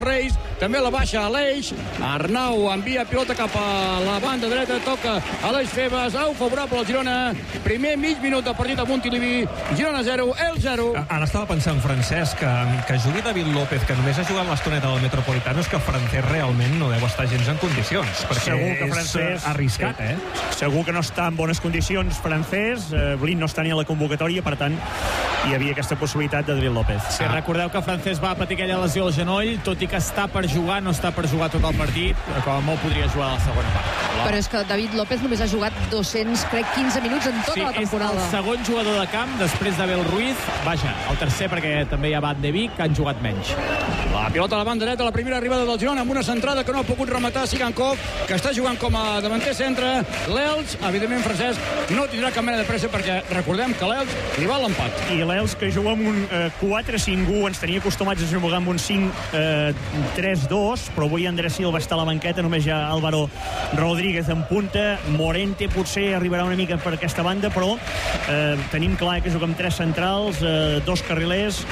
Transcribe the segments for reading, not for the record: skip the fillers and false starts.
Reis, també la baixa a l'Eix. Arnau envia pilota cap a la banda dreta, toca a l'Eix Febas, au favorable al Girona. Primer mig minut de partit a Montilivi, Girona 0, el 0. Ara estava pensant, Francesc, que jugui David López, que només ha jugat l'estoneta del Metropolitano, és que Francesc realment no deu estar gens en condicions, perquè segur que és arriscat, Segur que no està en bones condicions Francesc, Blin no està ni a la convocatòria, per tant hi havia aquesta possibilitat de David López. Sí, recordeu que Francesc va patir aquella lesió al genoll, tot i que està per jugar, no està per jugar tot el partit, com a molt podria jugar a la segona part. Però és que David López només ha jugat 15 minuts en tota la temporada. És el segon jugador de camp després d'Abel Ruiz. Vaja, el tercer perquè també hi ha Van de Vic, que han jugat menys. La pilota a la banda dreta, la primera arribada del Girona amb una centrada que no ha pogut rematar Sigankov, que està jugant com a davanter centre. L'Elx, evidentment, Francesc, no tindrà cap mena de pressa perquè recordem que l'Elx li va l'empat. I l'Elx, que juga amb un 4-5-1, ens tenia acostumats a jugar amb un 5-3-2, però avui Andrés Silva està a la banqueta, només hi ha Álvaro Rodríguez en punta, Morente potser arribarà una mica per aquesta banda, però tenim clar que juga amb 3 centrals, 2 carrilers,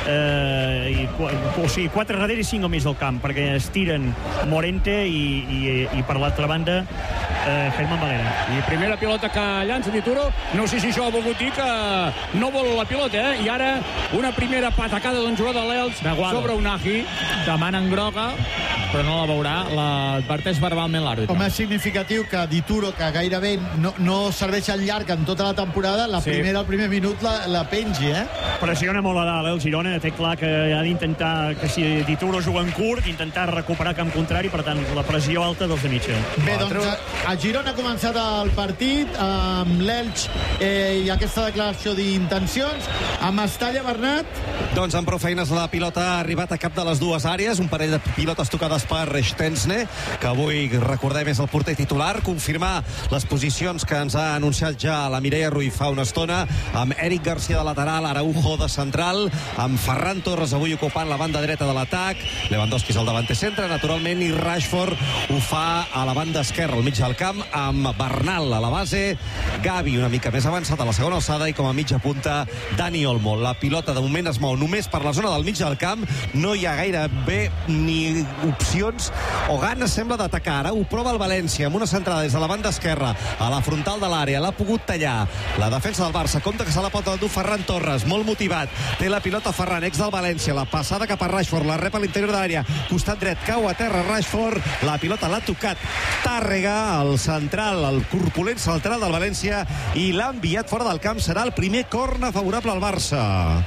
o sigui, 4 darrere i 5 al mig del camp, perquè es tiren Morente i per l'altra banda Germán Valera. I primera pilota que llança Dituro, no sé si això ha volgut dir que no vol la pilota, i ara una primera patacada d'un jugador de l'Elx sobre Unagi. Demanen groga, però no la veurà, l'adverteix verbalment l'àrbitre. Com és significatiu que Dituro, que gairebé no serveix al llarg en tota la temporada, el primer minut la pengi, Pressiona molt a dalt, el Girona té clar que ha d'intentar, que si Dituro juga en curt, intentar recuperar camp contrari, per tant, la pressió alta dels de mitja. Bé, doncs, a Girona ha començat el partit amb l'Elx i aquesta declaració d'intencions. Amb Mestalla, Bernat? Doncs amb prou feines la pilota ha arribat a cap de les dues àrees, un parell de pilotes tocades per Stensne, que avui, recordem, és el porter titular. Confirmar les posicions que ens ha anunciat ja la Mireia Ruiz fa una estona, amb Eric García de lateral, Araujo de central, amb Ferran Torres avui ocupant la banda dreta de l'atac, Lewandowski és el davanter centre, naturalment, i Rashford ho fa a la banda esquerra, al mig del camp, amb Bernal a la base, Gavi una mica més avançat a la segona alçada i com a mitja punta Dani Olmo. La pilota de moment es mou només per la zona del mig del camp, no hi ha gaire bé ni opcions o ganes sembla d'atacar. Ara ho prova el València amb una centrada des de la banda esquerra a la frontal de l'àrea, l'ha pogut tallar la defensa del Barça, compte que se la pot endur Ferran Torres, molt motivat, té la pilota Ferran, ex del València, la passada cap a Rashford, la rep a l'interior de l'àrea, costat dret, cau a terra Rashford, la pilota l'ha tocat Tàrrega, el central, el corpulent central del València, i l'ha enviat fora del camp. Serà el primer córner favorable al Barça.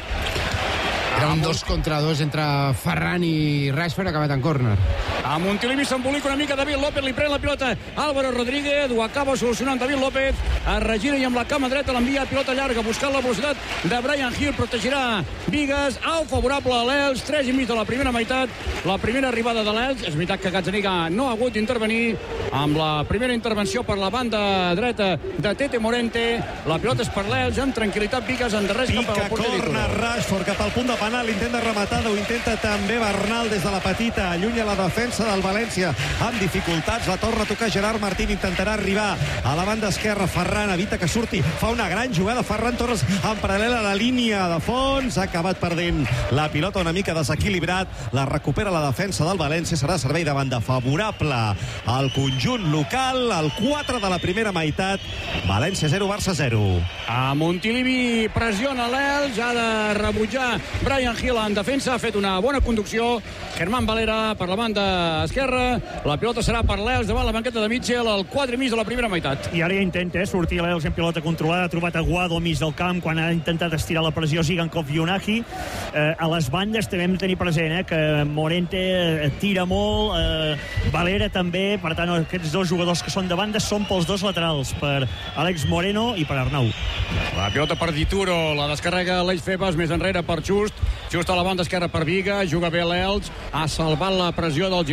Era un 2 contra 2 entre Ferran i Rashford, acabat en córner. A Montilivi s'embolica una mica David López, li pren la pilota Álvaro Rodríguez, ho acaba solucionant David López, es regira i amb la cama dreta l'envia pilota llarga, buscant la velocitat de Bryan Gil, protegirà Vigas, au favorable a l'Elx, 3,5 de la primera meitat, la primera arribada de l'Elx. És veritat que Gazzaniga no ha hagut d'intervenir amb la primera intervenció per la banda dreta de Tete Morente, la pilota és per l'Elx, amb tranquil·litat Vigas endarrereix cap al porter Pica corner Rashford cap al punt de penal, intenta rematada, ho intenta també Bernal des de la petita, allunya la defensa del València amb dificultats, la torna a tocar Gerard Martín, intentarà arribar a la banda esquerra, Ferran evita que surti, fa una gran jugada Ferran Torres en paral·lel a la línia de fons, ha acabat perdent la pilota una mica desequilibrat, la recupera la defensa del València, serà servei de banda favorable al conjunt local, al 4 de la primera meitat, València 0, Barça 0. A Montilivi pressiona l'Elx, ha de rebutjar Bryan Gil en defensa, ha fet una bona conducció, Germán Valera per la banda esquerra, la pilota serà per l'Elx davant la banqueta de Mitchell, al 4,5 de la primera meitat. I ara ja intenta sortir l'Elx en pilota controlada, ha trobat Aguado al mig del camp quan ha intentat estirar la pressió Sigankov i Unagi. A les bandes també hem de tenir present que Morente tira molt, Valera també, per tant aquests dos jugadors que són de bandes són pels dos laterals, per Àlex Moreno i per Arnau. La pilota per Dituro, la descarrega l'Eix Febas, més enrere per Just a la banda esquerra per Viga, juga bé l'Elx, ha salvat la pressió del Girona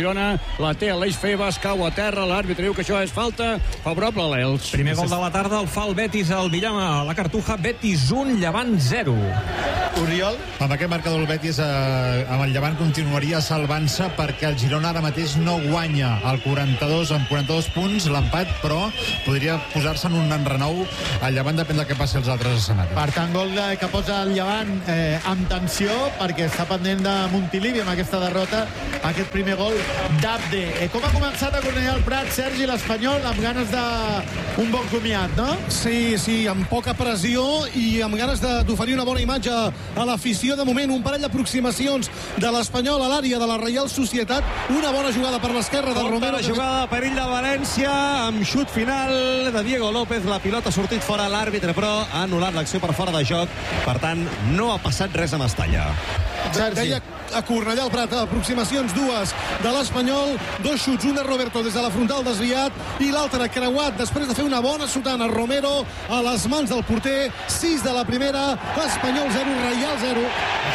Girona, la té Aleix Febas, cau a terra, l'àrbitre diu que això és falta favorable a l'Elx. Primer gol de la tarda el fa el Betis al Villama, a la Cartuja. Betis 1, Llevant 0. Oriol? Amb aquest marcador el Betis amb el Llevant continuaria salvant-se perquè el Girona ara mateix no guanya el 42 amb 42 punts, l'empat, però podria posar-se en un enrenou. El Llevant depèn del que passi als altres escenaris. Per tant, gol que posa el Llevant amb tensió, perquè està pendent de Montilivi amb aquesta derrota, aquest primer gol d'Abde. Com ha començat a Cornellà al Prat, Sergi, l'Espanyol, amb ganes d'un bon comiat, no? Sí, amb poca pressió i amb ganes d'oferir una bona imatge a l'afició. De moment, un parell d'aproximacions de l'Espanyol a l'àrea de la Reial Societat. Una bona jugada per l'esquerra de Romero. La jugada, perill de València, amb xut final de Diego López. La pilota ha sortit fora, l'àrbitre, però ha anul·lat l'acció per fora de joc. Per tant, no ha passat res a Mestalla. Deia a Cornellà al Prat, aproximacions dues de l'Espanyol, dos xuts, un de Roberto des de la frontal desviat i l'altre creuat després de fer una bona sotana. Romero a les mans del porter, 6 de la primera, Espanyol 0, Reial 0.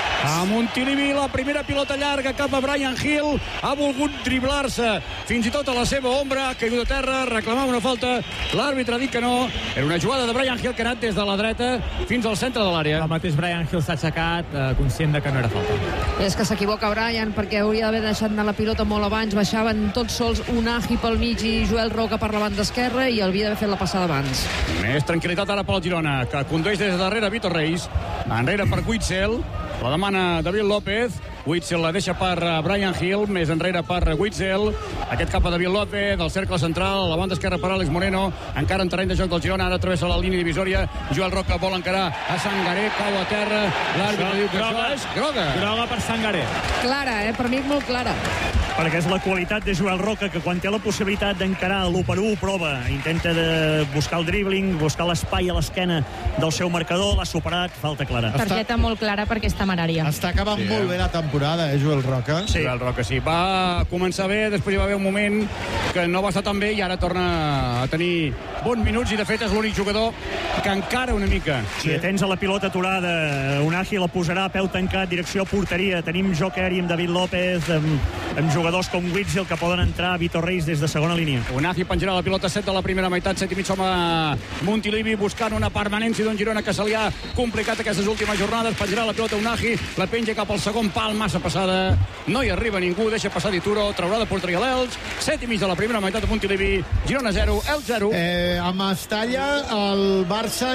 A Montilivi, la primera pilota llarga cap a Brian Hill, ha volgut driblar-se fins i tot a la seva ombra, ha caigut a terra, reclamava una falta, l'àrbitre ha dit que no. Era una jugada de Brian Hill que ha anat des de la dreta fins al centre de l'àrea. El mateix Brian Hill s'ha aixecat, conscient de que no era falta. És que s'equivoca Brian, perquè hauria d'haver deixat anar la pilota molt abans. Baixaven tots sols Unagi pel mig i Joel Roca per la banda esquerra i havia d'haver fet la passada abans. Més tranquil·litat ara pel Girona, que condueix des de darrere Vitor Reis, enrere per Witzel, la demana David López, Witzel la deixa per Brian Hill, més enrere per Witzel, aquest cap a David López, del cercle central, a la banda esquerra per Àlex Moreno, encara en terreny de joc del Girona, ara travessa la línia divisòria, Joel Roca vol encarar a Sangaré, cau a terra, l'àrbitre diu que això és groga. Groga per Sangaré. Clara, per mi molt clara. Perquè és la qualitat de Joel Roca, que quan té la possibilitat d'encarar l'1-1 prova, intenta de buscar el dribbling, buscar l'espai a l'esquena del seu marcador, l'ha superat, falta clara. Targeta molt clara perquè és temerària. Està acabant molt bé la temporada, Joel Roca? Sí. Joel Roca, sí. Va començar bé, després hi va haver un moment que no va estar tan bé i ara torna a tenir bons minuts i de fet és l'únic jugador que encara una mica. Si tens a la pilota aturada, Unagi la posarà a peu tancat, direcció a porteria. Tenim joc aeri amb David López, amb jugadors com Witzel que poden entrar a Vitor Reis des de segona línia. Unagi penjarà la pilota 7 de la primera meitat, 7 i mig home Montilivi buscant una permanència d'un Girona que se li ha complicat aquestes últimes jornades. Penjarà la pilota Unagi, la penja cap al segon pal, massa passada, no hi arriba ningú, deixa passar Dituro, traurà de porteria l'Elx, 7 i mig de la primera meitat de Montilivi, Girona 0, Elx 0. A Mestalla el Barça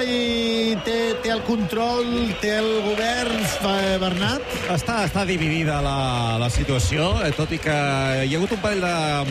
té el control, té el govern, Bernat? Està dividida la situació, tot i que hi ha hagut un parell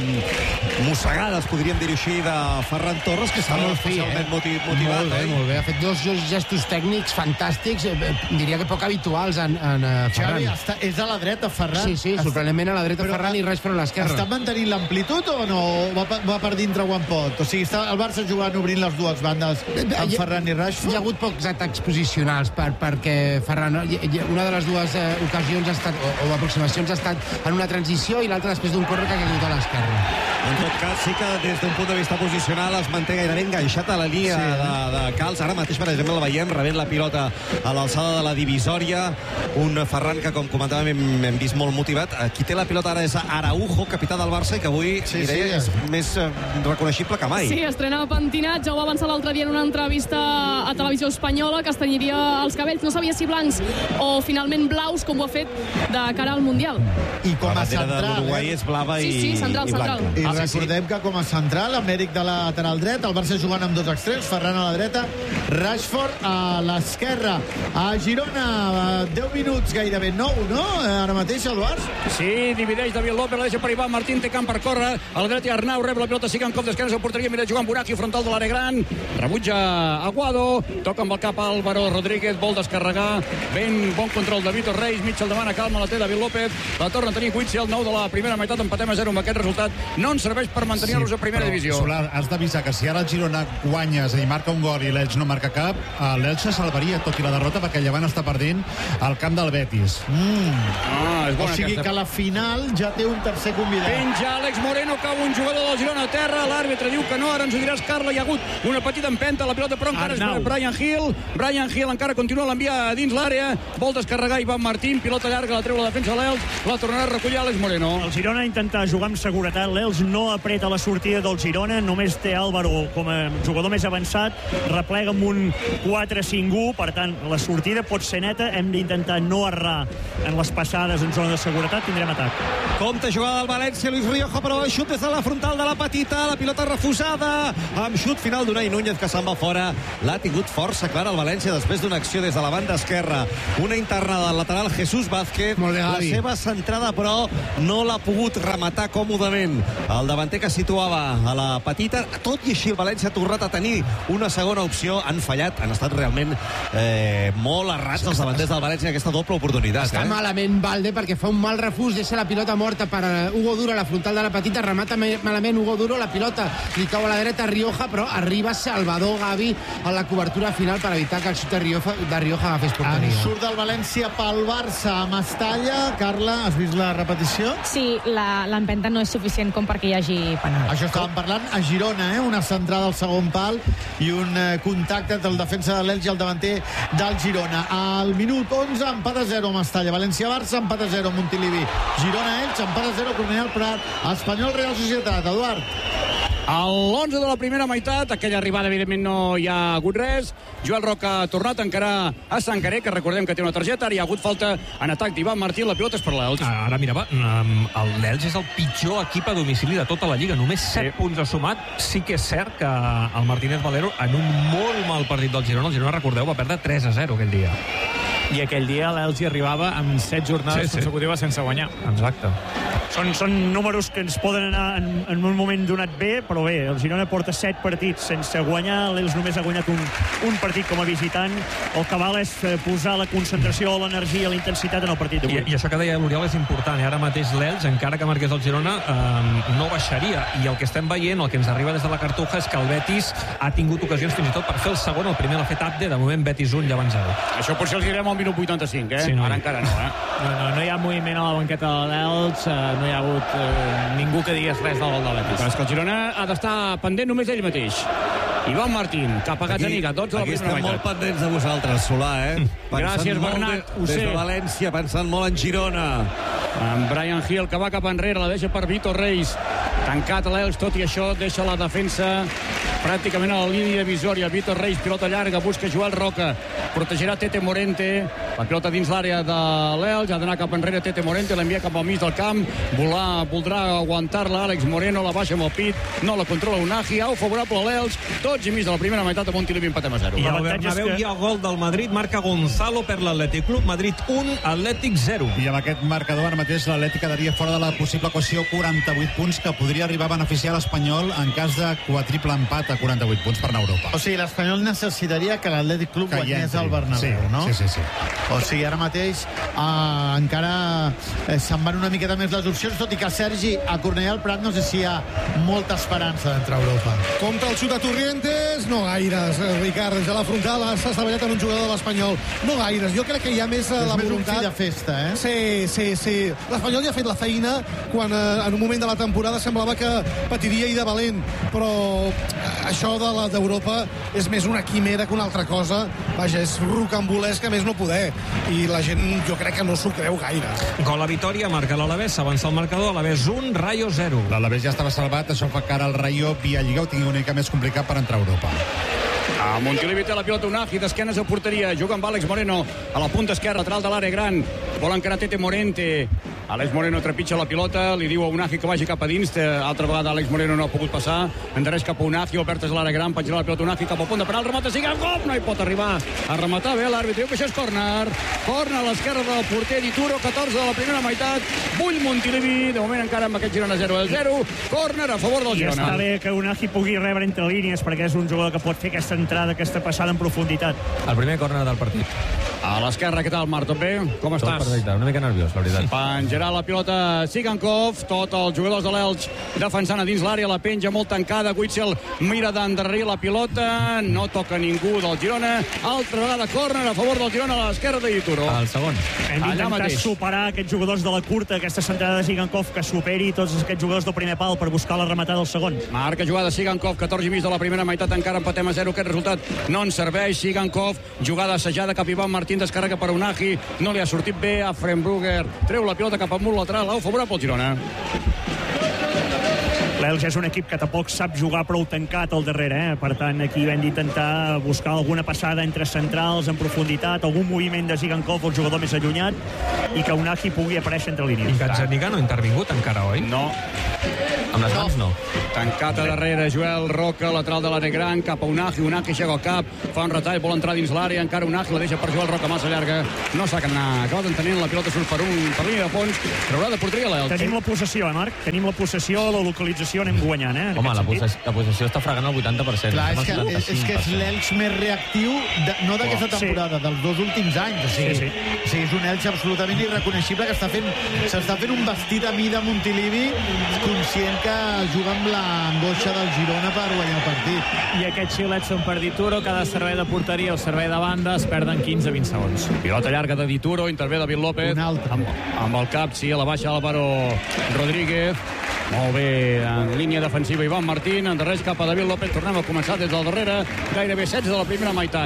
de mossegades, podríem dir-ho així, de Ferran Torres, que està molt especialment motivat. Molt bé, ha fet dos gestos tècnics fantàstics, diria que poc habituals en Ferran. Xavi, és a la dreta, Ferran? Sí, sorprenentment a la dreta Ferran i Rashford a l'esquerra. Està mantenint l'amplitud o no? Va per dintre quan pot? O sigui, està el Barça jugant obrint les dues bandes amb Ferran i Rashford? Hi ha hagut pocs atacs posicionals perquè Ferran, una de les dues ocasions ha estat, o aproximacions ha estat en una transició i l'altra després d'un córrer que ha caigut a l'esquerra. En tot cas, sí que des d'un punt de vista posicional es manté gairebé enganxat a la línia de calç. Ara mateix, per exemple, el veiem rebent la pilota a l'alçada de la divisòria. Un Ferran que, com comentàvem, hem vist molt motivat. Qui té la pilota ara és Araujo, capità del Barça, i que avui és més reconeixible que mai. Sí, estrena pentinat, ja ho va avançar l'altre dia en una entrevista a Televisió Espanyola, que es tenyiria els cabells, no sabia si blancs o finalment blaus, com ho ha fet de cara al Mundial. I com a central, de l'Uruguai és blava i central. I recordem que com a central, amb Eric de lateral dret, el Barça jugant amb dos extrems, Ferran a la dreta, Rashford a l'esquerra. A Girona, 10 minuts gairebé, 9, no? Ara mateix el Barça. Sí, divideix David López, la deixa per Ivan Martín, té camp per córrer, a la dreta Arnau, rep la pilota, siga en cop d'esquerra, el porteria, mira jugant Burakhi, frontal de l'àrea gran, rebutja Aguado, toca amb el cap Álvaro Rodríguez, vol descarregar, ben bon control de Vitor Reis, Mitchell demana calma, la té David López, la torna a tenir Witzel, 9 de la primera meitat, empatem a 0 amb aquest resultat, no ens serveix per mantenir-los a primera divisió. Solar, has d'avisar que si ara el Girona guanya, és a dir, marca un gol i l'Elx no marca cap, l'Elx se salvaria tot i la derrota perquè Llevant està perdent al camp del Betis. És bona o sigui aquesta. que la final ja té un tercer convidat. Penja Àlex Moreno, cau un jugador del Girona a terra, l'àrbitre diu que no, ara ens ho diràs, Carla, hi ha hagut una petita empenta, la pilota però encara és Brian Hill encara continua, l'envia dins l'àrea, vol descarregar Ivan Martín, pilota llarga, la treu la defensa de l'Elx, la tornarà a recollir Àlex Moreno. El Girona intenta jugar amb seguretat, l'Elx no apreta la sortida del Girona, només té Álvaro com a jugador més avançat, replega amb un 4-5-1, per tant, la sortida pot ser neta, hem d'intentar no errar en les passades en zona de seguretat, tindrem atac. Compte jugada del València, Luis Rioja, però el xut des de la frontal de la petita, la pilota refusada, amb xut final d'Unai Núñez que se'n va fora. L'ha tingut força clara el València després d'una acció des de la banda esquerra. Una internada del lateral Jesús Vázquez, la seva centrada però no l'ha pogut rematar còmodament. El davanter que situava a la petita, tot i així el València ha tornat a tenir una segona opció, han fallat, han estat realment molt errats els davanters del València en aquesta doble oportunitat. Està malament Valde perquè fa un mal refús, deixa la pilota morta per Hugo Duro a la frontal de la petita, remata malament Hugo Duro, la pilota li cau a la dreta a Rioja, però arriba Salvador Gavi a la cobertura final per evitar que el xut de Rioja agafés porteria. En surt del València pel Barça a Mestalla. Carla, has vist la repetició? Sí, l'empenta no és suficient com perquè hi hagi penal. Això estàvem parlant a Girona, una centrada al segon pal i un contacte entre el defensa de l'Elx i el davanter del Girona. Al minut 11, empat a 0 a Mestalla. València-Barça, empat a 0 a Montilivi. Girona-Elx, empat a 0 Cornellà al Prat. Espanyol-Real Societat. Eduard. A l'11 de la primera meitat, aquella arribada evidentment no hi ha hagut res. Joel Roca ha tornat a encarar a Sangaré, que recordem que té una targeta. Ara hi ha hagut falta en atac d'Ivan Martín, la pilota és per l'Elx. Ara mirava, l'Elx és el pitjor equip a domicili de tota la Lliga, només 7 punts ha sumat. Sí que és cert que el Martínez Valero en un molt mal partit del Girona, el Girona, recordeu, va perdre 3-0 aquell dia. I aquell dia l'Elx hi arribava amb 7 jornades consecutives sense guanyar. Exacte. Són números que ens poden anar en un moment donat bé, però bé, el Girona porta 7 partits sense guanyar, l'Elx només ha guanyat un partit com a visitant. El que val és posar la concentració, l'energia, la intensitat en el partit d'avui. I això que deia l'Oriol és important, ara mateix l'Elx, encara que marqués el Girona, no baixaria, i el que estem veient, el que ens arriba des de la Cartuja, és que el Betis ha tingut ocasions fins i tot per fer el segon, el primer l'ha fet Abde, de moment Betis 1, Llevant 0. Això potser els direm al minut 85, Sí, no, ara encara no, No hi ha moviment a la banqueta de l'Elx, no hi ha hagut ningú que digués res del gol del Betis. Però és que el Girona ha d'estar pendent només ell mateix. Ivan Martín, cap a Gazzaniga, 12 de la primera meitat. Aquí estem molt pendents de vosaltres, Solà, Gràcies, Bernat. Des de València, pensant molt en Girona. En Brian Hill, que va cap enrere, la deixa per Vitor Reis. Tancat a l'Elx, tot i això, deixa la defensa pràcticament a la línia divisòria. Vitor Reis, pilota llarga, busca Joel Roca, protegirà Tete Morente, la pilota dins l'àrea de l'Elx, ha d'anar cap enrere Tete Morente, l'envia cap al mig del camp, voldrà aguantar-la Àlex Moreno, la baixa amb el pit, no la controla Unagi, au favorable a l'Elx, 12 i mig de la primera meitat a Montilivi, empatem a 0. I al Bernabéu hi ha gol del Madrid, marca Gonzalo per l'Atlètic Club, Madrid 1, Atlètic 0. I amb aquest marcador ara mateix l'Atlètic quedaria fora de la possible equació 48 punts que podria arribar a beneficiar l'Espanyol en cas de quadriple empat a 48 punts per anar a Europa. O sigui, l'Espanyol necessitaria que l'Atlètic Club guanyés al Bernabéu, no? Sí. O sigui, ara mateix encara se'n van una miqueta més les opcions, tot i que Sergi, a Cornellà al Prat no sé si hi ha molta esperança d'entrar a Europa. Compte el xut a Torrientes, no gaires, Ricard, ja la frontal s'ha estavellat en un jugador de l'Espanyol, no gaires, jo crec que hi ha més la voluntat. És més un fill de festa, Sí. L'Espanyol ja ha fet la feina quan en un moment de la temporada semblava que patiria i de valent, però això d'Europa és més una quimera que una altra cosa. Vaja, és rocambolesc que més no poder, i la gent jo crec que no s'ho creu gaire. Gol a Vitòria, marca l'Alavés, s'avança el marcador, Alavés 1, Rayo 0. L'Alavés ja estava salvat, això fa que ara el Rayo via Lliga ho tingui una mica més complicat per entrar a Europa. A Montilivi té la pilota Unagi, d'esquenes a porteria, juga amb Àlex Moreno a la punta esquerra, lateral de l'àrea gran, vol encarar Tete Morente, Àlex Moreno trepitja la pilota, li diu a Unagi que vagi cap a dins, altra vegada Àlex Moreno no ha pogut passar, endarreix cap a Unagi, oberta és l'àrea gran, penjarà la pilota Unagi cap al punt de penal, remata, siga gol, no hi pot arribar a rematar bé l'àrbitre, diu que això és córner a l'esquerra del porter Dituro, 14 de la primera meitat, bull Montilivi, de moment encara amb aquest Girona 0-0, córner a favor del Girona. I està bé que Unagi pugui rebre entre línies, perquè és un jugador que pot fer aquesta entrada, aquesta passada en profunditat. El primer córner del partit. A l'esquerra, què tal, Marc? Tot bé? Com estàs? Correcte, una mica nerviós, la veritat. Penjarà la pilota Sigankov, tots els jugadors de l'Elx defensant a dins l'àrea, la penja molt tancada, Witzel mira d'endarrerir la pilota, no toca ningú del Girona, altra vegada córner a favor del Girona a l'esquerra de Dituro. El segon. Hem d'intentar superar aquests jugadors de la curta, aquesta centrada de Sigankov, que superi tots aquests jugadors del primer pal per buscar la rematada del segon. Marca jugada Sigankov, 14 i mig de la primera meitat, encara empatem a 0, aquest resultat no ens serveix. Sigankov, jugada assajada cap Ivan Martín, descarrega per Unagi, no li ha sortit bé a Frenbrugger, treu la pilota cap al mur lateral, a favor pel Girona. L'Elx és un equip que tampoc sap jugar prou tancat al darrere, per tant aquí hem d'intentar buscar alguna passada entre centrals en profunditat, algun moviment de Sigankov, el jugador més allunyat, i que Unagi pugui aparèixer entre línies. I Gazzaniga no ha intervingut encara, oi? No. Amb les mans no. Tancat a darrere Joel Roca, lateral de l'àrea gran, cap a Unagi aixeca el cap, fa un retall, vol entrar dins l'àrea, encara Unagi la deixa per Joel Roca, massa llarga, no s'ha acabat entenent, la pilota surt per línia de fons, traurà de porteria l'Elx. Tenim la possessió, Marc, tenim la possessió, la localització anem guanyant, Home, la possessió està fregant el 80%. Clar, és que és l'Elx més reactiu, no d'aquesta temporada, dels 2 últims anys. O sigui, és un Elx absolutament irreconeixible que s'està fent un vestit a mida Montilivi, conscient que juga amb l'angoixa del Girona per guanyar el partit. I aquest xiulet són per Dituro, cada servei de porteria o servei de banda es perden 15-20 segons. Pilota llarga de Dituro, intervé David López, amb el cap, sí, a la baixa Álvaro Rodríguez. Molt bé, en línia defensiva Ivan Martín, endarreix cap a David López, tornem a començar des del darrere, gairebé 16 de la primera meitat.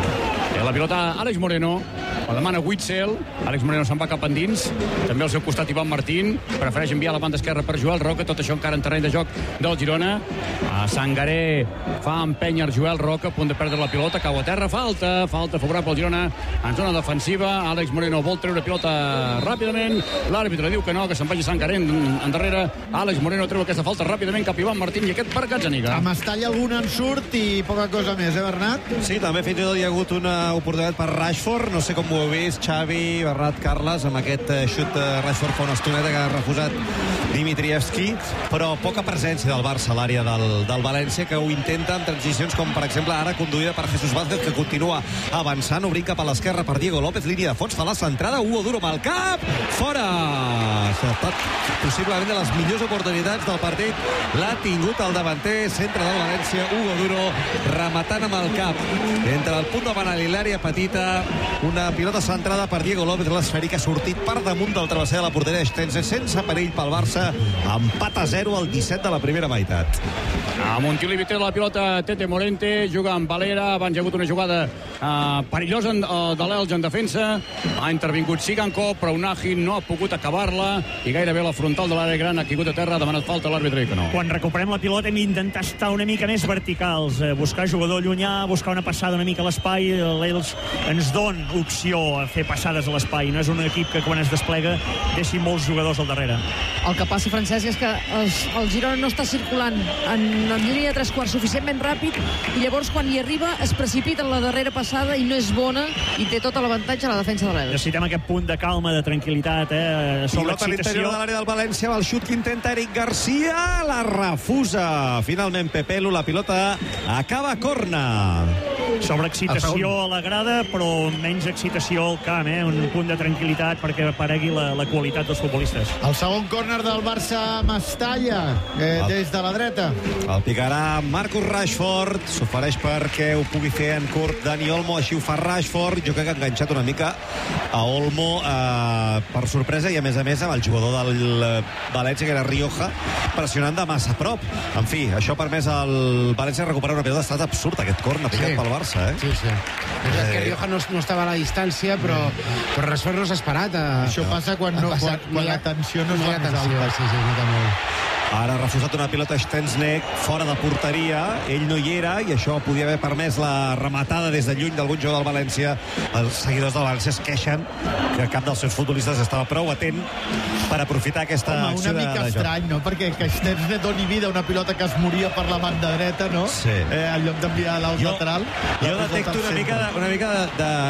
La pilota Àlex Moreno, la demana Witzel, Àlex Moreno se'n va cap endins, també al seu costat Ivan Martín, prefereix enviar a la banda esquerra per Joel Roca, tot això encara en terreny de joc del Girona. A Sangaré fa empènyer Joel Roca, a punt de perdre la pilota, cau a terra, falta favorable al Girona en zona defensiva. Àlex Moreno vol treure pilota ràpidament, l'àrbitre diu que no, que se'n vagi Sangaré endarrere. Àlex Moreno treu aquesta falta ràpidament cap a Ivan Martín i aquest per Gazzaniga. Amb Estalla algun en surt i poca cosa més, Bernat? Sí, també fins i tot hi ha hagut una oportunitat per Rashford, no sé com ho heu vist, Xavi, Bernat, Carles, amb aquest xut de Rashford fa una estoneta que ha refusat Dimitrievski, però poca presència del Barça a l'àrea del València, que ho intenta en transicions com per exemple ara conduïda per Jesús Vázquez, que continua avançant, obrint cap a l'esquerra per Diego López, línia de fons, fa la centrada, Hugo Duro amb el cap, fora! Ha estat possiblement de les millors oportunitats del partit, l'ha tingut el davanter, centre del València, Hugo Duro, rematant amb el cap entre el punt de penal i l'àrea petita, una pilota centrada per Diego López, l'esfèrica ha sortit per damunt del travesser de la porteria Stenze, sense perill pel Barça, empat a 0 al 17 de la primera meitat. A Montilivi té la pilota Tete Morente, juga amb Valera, abans hi ha hagut una jugada perillosa de l'Elx en defensa, ha intervingut Sigankov, però Unagi no ha pogut acabar-la i gairebé la frontal de l'àrea gran ha caigut a terra, ha demanat falta a l'àrbitre i que no. Quan recuperem la pilota hem d'intentar estar una mica més verticals, buscar jugador llunyà, buscar una passada una mica a l'espai, l'Elx ens don opció a fer passades a l'espai, no és un equip que quan es desplega deixi molts jugadors al darrere. El que passa, Francesc, és que el Girona no està circulant en línia de 3/4 suficientment ràpid i llavors quan hi arriba es precipita en la darrera passada i no és bona i té tot l'avantatge a la defensa de l'Elx. Necessitem aquest punt de calma, de tranquil·litat, sobre excitació. L'interior de l'àrea del València, el xut que intenta Eric Garcia, la refusa. Finalment Pepelu, la pilota acaba a corna. Sobreexcitació a la grada, però menys excitació al camp, un punt de tranquil·litat perquè aparegui la qualitat dels futbolistes. El segon córner del Barça Mestalla, des de la dreta. El picarà Marcus Rashford, s'ofereix perquè ho pugui fer en curt Dani Olmo, així ho fa Rashford, jo crec que ha enganxat una mica a Olmo per sorpresa i a més amb el jugador del València, que era Rioja, pressionant de massa a prop. En fi, això ha permès al València recuperar una pilota. Ha estat absurd aquest córner picat pel Barça, Sí. És que Rioja no estava a la distància, però Rashford no s'ha esperat. Això passa quan la tensió no és la més alta. Sí, nota molt. Ara ha refusat una pilota Stensnek fora de porteria, ell no hi era i això podia haver permès la rematada des de lluny d'algun jugador del València. Els seguidors del València es queixen que cap dels seus futbolistes estava prou atent per aprofitar aquesta acció una mica estrany, no? Perquè que Stensnek doni vida a una pilota que es moria per la banda dreta, no? Sí. En lloc d'enviar a l'alt lateral. Jo detecto una mica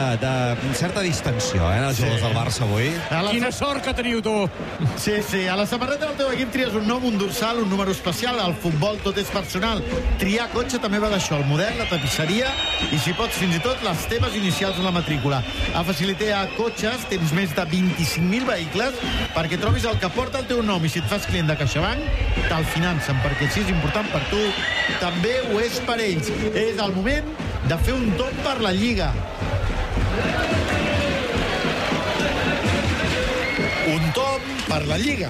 de certa distensió, els jugadors del Barça avui. Quina sort que teniu tu! Sí, a la samarreta del teu equip tries un nom, un dorsal, un número especial. Al futbol tot és personal. Triar cotxe també va d'això, el model, la tapisseria i, si pots, fins i tot les teves inicials en la matrícula. A Facilité a Cotxes tens més de 25.000 vehicles perquè trobis el que porta el teu nom, i si et fas client de CaixaBank te'l financen, perquè si és important per tu també ho és per ells. És el moment de fer un tomb per la Lliga. Un tomb per la Lliga.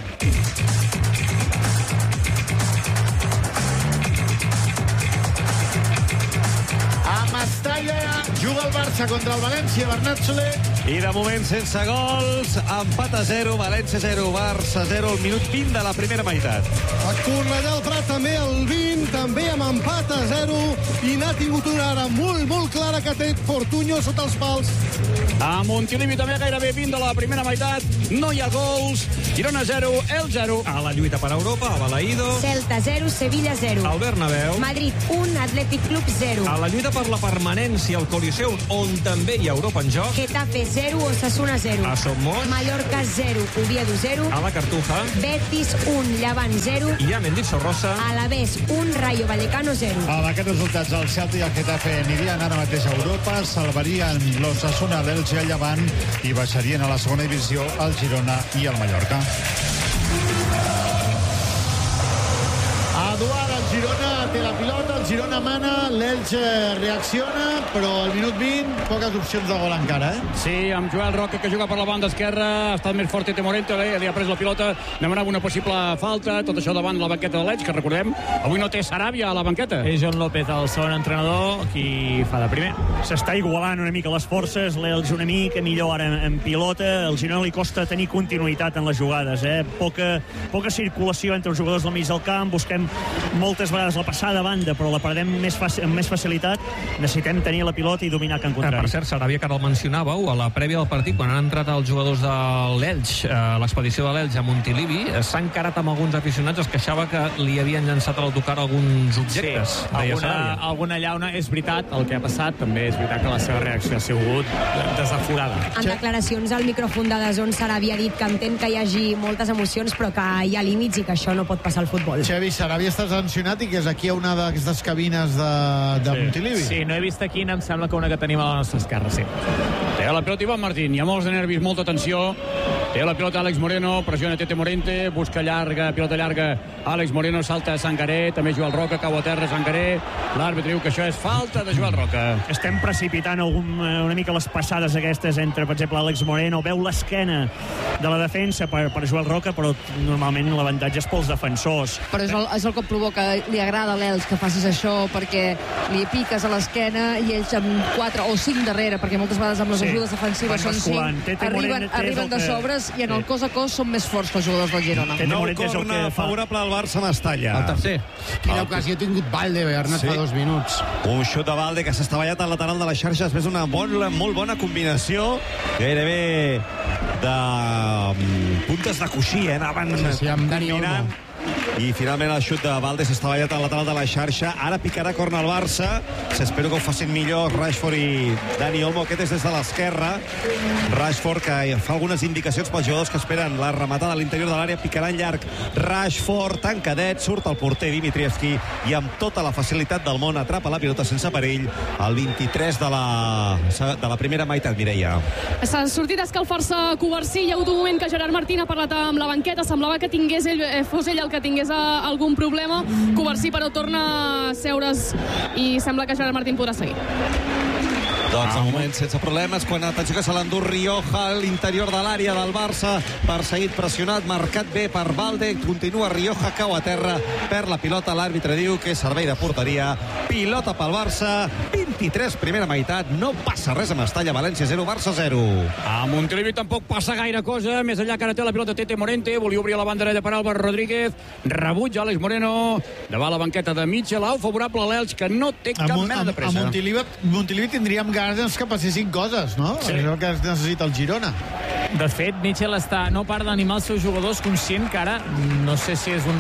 A Mestalla juga el Barça contra el València, Bernat Soler. I de moment sense gols, empat a 0, València 0, Barça 0, al minut 20 de la primera meitat. A Cornellà al Prat també el 20, també amb empat a 0, i n'ha tingut una ara molt clara que té Fortuño sota els pals. A Montilivi també gairebé 20 de la primera meitat, no hi ha gols, Girona 0, el 0. A la lluita per Europa, a Balaído. Celta 0, Sevilla 0. Al Bernabéu. Madrid 1, Athletic Club 0. A la lluita per la permanència al Coliseum, on també hi ha Europa en joc. Getafe 0, Osasuna 0. A Somos. Mallorca 0, Oviedo 0. A la Cartuja. Betis 1, Llevant 0. I a Mendizorrosa. Alavés 1, Rayo Vallecano 0. Amb aquests resultats, el Celta i el Getafe anirien ara mateix a Europa, salvarien l'Osasuna, l'Elche i el Llevant i baixarien a la segona divisió el Girona i el Mallorca. Eduard, el Girona té la pilota, el Girona mana, l'Elche reacciona, però al minut 20 poques opcions de gol encara, Sí, amb Joel Roca, que juga per la banda esquerra, ha estat més fort Tete Morente, li ha pres la pilota, demanava una possible falta, tot això davant la banqueta de l'Elche, que recordem, avui no té Saràbia a la banqueta. És John López, el segon entrenador, qui fa de primer. S'està igualant una mica les forces, l'Elche una mica millor ara en pilota, al Girona li costa tenir continuïtat en les jugades, Poca circulació entre els jugadors del mig del camp, busquem moltes vegades la passada a banda, però la perdem amb més facilitat. Necessitem tenir la pilota i dominar Can Contrari. Per cert, Saràbia, que ara el mencionàveu, a la prèvia del partit, quan han entrat els jugadors de l'Elx, l'expedició de l'Elx a Montilivi, s'ha encarat amb alguns aficionats, es queixava que li havien llançat a l'autocar alguns objectes. Sí, alguna llauna. És veritat el que ha passat, també és veritat que la seva reacció ha sigut desaforada. En declaracions al micròfon de DAZN, Saràbia ha dit que entén que hi hagi moltes emocions, però que hi ha límits i que això no pot passar al futbol. Xavi, Saràbia està sancionat i que és aquí a una d'aquestes cabines de Montilivi. Sí, no he vist aquí, em sembla que una que tenim a la nostra esquerra, sí. Té la pilota Ivan Martín, hi ha molts de nervis, molta tensió. Té la pilota Àlex Moreno, pressiona Tete Morente, busca llarga, pilota llarga, Àlex Moreno salta a Sangaré, també Joel Roca, cau a terra Sangaré, l'àrbitre diu que això és falta de Joel Roca. Estem precipitant una mica les passades aquestes entre, per exemple, Àlex Moreno, veu l'esquena de la defensa per Joel Roca, però normalment l'avantatge és pels defensors. Però és el que provoca, li agrada a l'Elx que facis això, perquè li piques a l'esquena i ells amb 4 o 5 darrere, perquè moltes vegades amb les ajudes defensives són 5, arriben de sobres i en el cos a cos són més forts que els jugadors del Girona. Nou corna favorable al Barça Mestalla. El tercer. Quina ocasió ha tingut Valde, Bernat, fa 2 minuts. Un xut de Valde que s'ha estavellat al lateral de la xarxa després d'una molt bona combinació, gairebé de puntes de coixí, anaven amb Dani Olmo. I finalment el xut de Valde s'ha estavellat al lateral de la xarxa. Ara picarà corna al Barça. S'espero que ho facin millor Rashford i Dani Olmo. Aquest és des de l'esquerra. Rashford, que fa algunes indicacions pels jugadors que esperen la rematada a l'interior de l'àrea. Picarà en llarg Rashford, tancadet, surt el porter Dimitrievski i amb tota la facilitat del món atrapa la pilota sense perill al 23 de la primera meitat, Mireia. S'ha sortit a escalfar-se Covarsí. Hi ha hagut un moment que Gerard Martín ha parlat amb la banqueta. Semblava que fos ell el que tingués algun problema. Covarsí, però, torna a seure's i sembla que Gerard Martín podrà seguir. Doncs de moment sense problemes, quan atenció que se l'endú Rioja a l'interior de l'àrea del Barça, perseguit, pressionat, marcat bé per Valde, continua Rioja, cau a terra, perd la pilota, l'àrbitre diu que és servei de porteria, pilota pel Barça, 23 primera meitat, no passa res a Mestalla, València 0, Barça 0. A Montilivi tampoc passa gaire cosa, més enllà que ara té la pilota Tete Morente, volia obrir la banda dreta per Álvaro Rodríguez, rebutja Àlex Moreno, davant la banqueta de Mitchell, favorable a l'Elx, que no té cap mena de pressa. A Montilivi tindríem ganes que passessin coses, no? Sí. És el que necessita el Girona. De fet, Mitchell no para d'animar els seus jugadors, conscient que ara, no sé si és un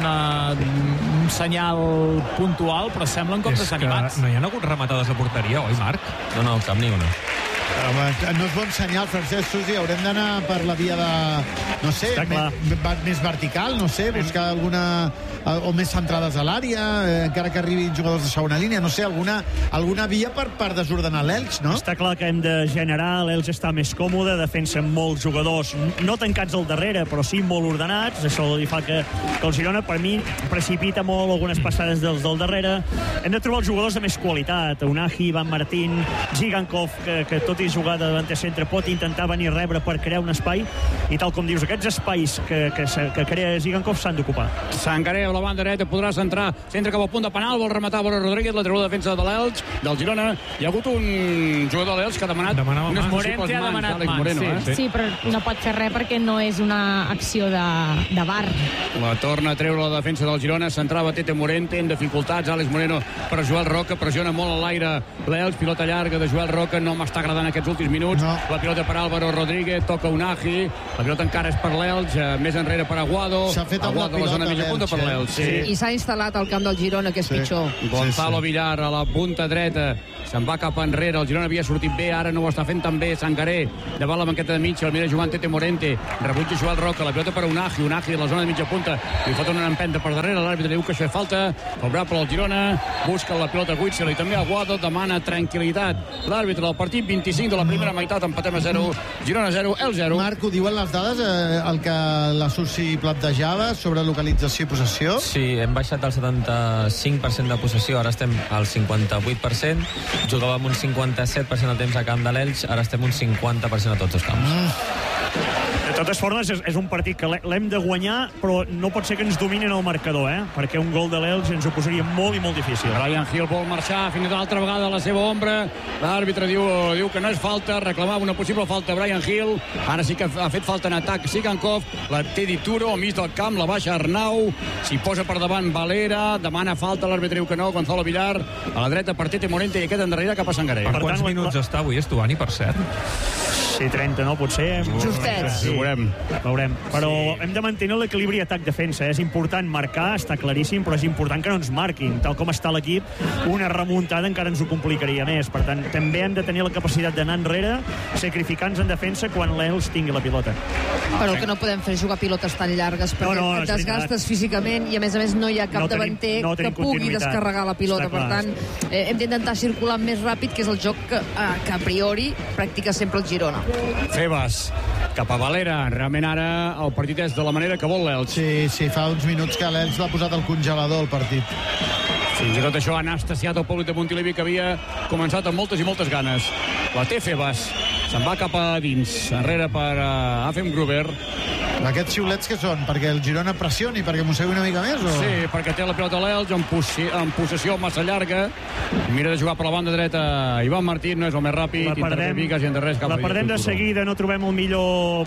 senyal puntual, però semblen com desanimats. No hi ha hagut rematades a porteria, oi, Marc? No, cap ni una. No és bon senyal, Francesc Susi. Haurem d'anar per la via de... No sé, més vertical, no sé, buscar alguna... o més centrades a l'àrea, encara que arribin jugadors de segona línia, no sé, alguna via per desordenar l'Elx, no? Està clar que hem de generar, l'Elx està més còmode, defensa molts jugadors, no tancats al darrere, però sí molt ordenats, això li fa que el Girona, per mi, precipita molt algunes passades dels del darrere. Hem de trobar els jugadors de més qualitat, Unai, Ivan Martín, Zigankov, que tot i jugar de davanter centre pot intentar venir a rebre per crear un espai, i tal com dius, aquests espais que crea Zigankov s'han d'ocupar. Sangaré a la banda dreta, podrà centrar, centra cap al punt de penal, vol rematar Borja Rodríguez, la treu de defensa de l'Elx, del Girona. Hi ha hagut un jugador de l'Elx que ha demanat unes possibles mans, Moreno, Sí, però no pot fer res perquè no és una acció de bar. La torna a treure la defensa del Girona, centrava Tete Morente, en dificultats, Àlex Moreno per Joel Roca, pressiona molt a l'aire l'Elx, pilota llarga de Joel Roca, no m'està agradant aquests últims minuts, la pilota per Álvaro Rodríguez, toca Unai, la pilota encara és per l'Elx, més enrere per Aguado, Aguado a la zona mitja punta per l'Elx. I s'ha instal·lat al camp del Girona, que és pitjor. Gonzalo Villar a la punta dreta, se'n va cap enrere, el Girona havia sortit bé, ara no ho està fent tan bé, Sangaré davant la banqueta de mitja, el mira jugant Tete Morente, rebutja Joel Roca, la pilota per Unai a la zona de mitja punta, li fot una empenta per darrere, l'àrbitre diu que això és falta, favorable al Girona, busca la pilota Witzel i també Aguado, demana tranquil·litat l'àrbitre del partit, 25 de la primera meitat, empatem a 0, Girona 0, el 0. Marc, ho diuen les dades, el que la Susi plantejava sobre localització i possessió? Sí, hem baixat del 75% de possessió, ara estem al 58%, jugàvem un 57% al temps a camp de l'Elx, ara estem un 50% a tots els camps. De totes formes, és un partit que l'hem de guanyar, però no pot ser que ens dominin el marcador, perquè un gol de l'Elx ens ho posaria molt i molt difícil. Brian Hill vol marxar fins a l'altra vegada a la seva ombra, l'àrbitre diu que no és falta, reclamava una possible falta Brian Hill, ara sí que ha fet falta en atac Zigankov, la té Dituro al mig del camp, la baixa Arnau, s'hi posa per davant Valera, demana falta, l'àrbitre diu que no, Gonzalo Villar, a la dreta per Tete Morente i aquest endarrere cap a Sangaré. Per quants minuts està avui Estuani, per cert? Sí, 30, no? Potser. Justets. Sí, veurem. Però hem de mantenir l'equilibri atac-defensa. És important marcar, està claríssim, però és important que no ens marquin. Tal com està l'equip, una remuntada encara ens ho complicaria més. Per tant, també hem de tenir la capacitat d'anar enrere, sacrificant-nos en defensa quan l'Elx tingui la pilota. Però que no podem fer jugar pilotes tan llargues perquè et desgastes físicament i a més no hi ha cap davanter que pugui descarregar la pilota. Per tant, hem d'intentar circular més ràpid, que és el joc que a priori practica sempre el Girona. Febas, cap a Valera. Realment ara el partit és de la manera que vol l'Elx. Sí, fa uns minuts que l'Elx l'ha posat al congelador, el partit. Fins i tot això ha anestesiat el públic de Montilivi, que havia començat amb moltes i moltes ganes. La té Febas, se'n va cap a dins, enrere per Afem Gruber. Aquests xiulets que són? Perquè el Girona pressioni, perquè mossegui una mica més? O? Sí, perquè té la pilota l'Elx en possessió massa llarga. Mira de jugar per la banda dreta Ivan Martín, no és el més ràpid. La perdem de seguida, no trobem el millor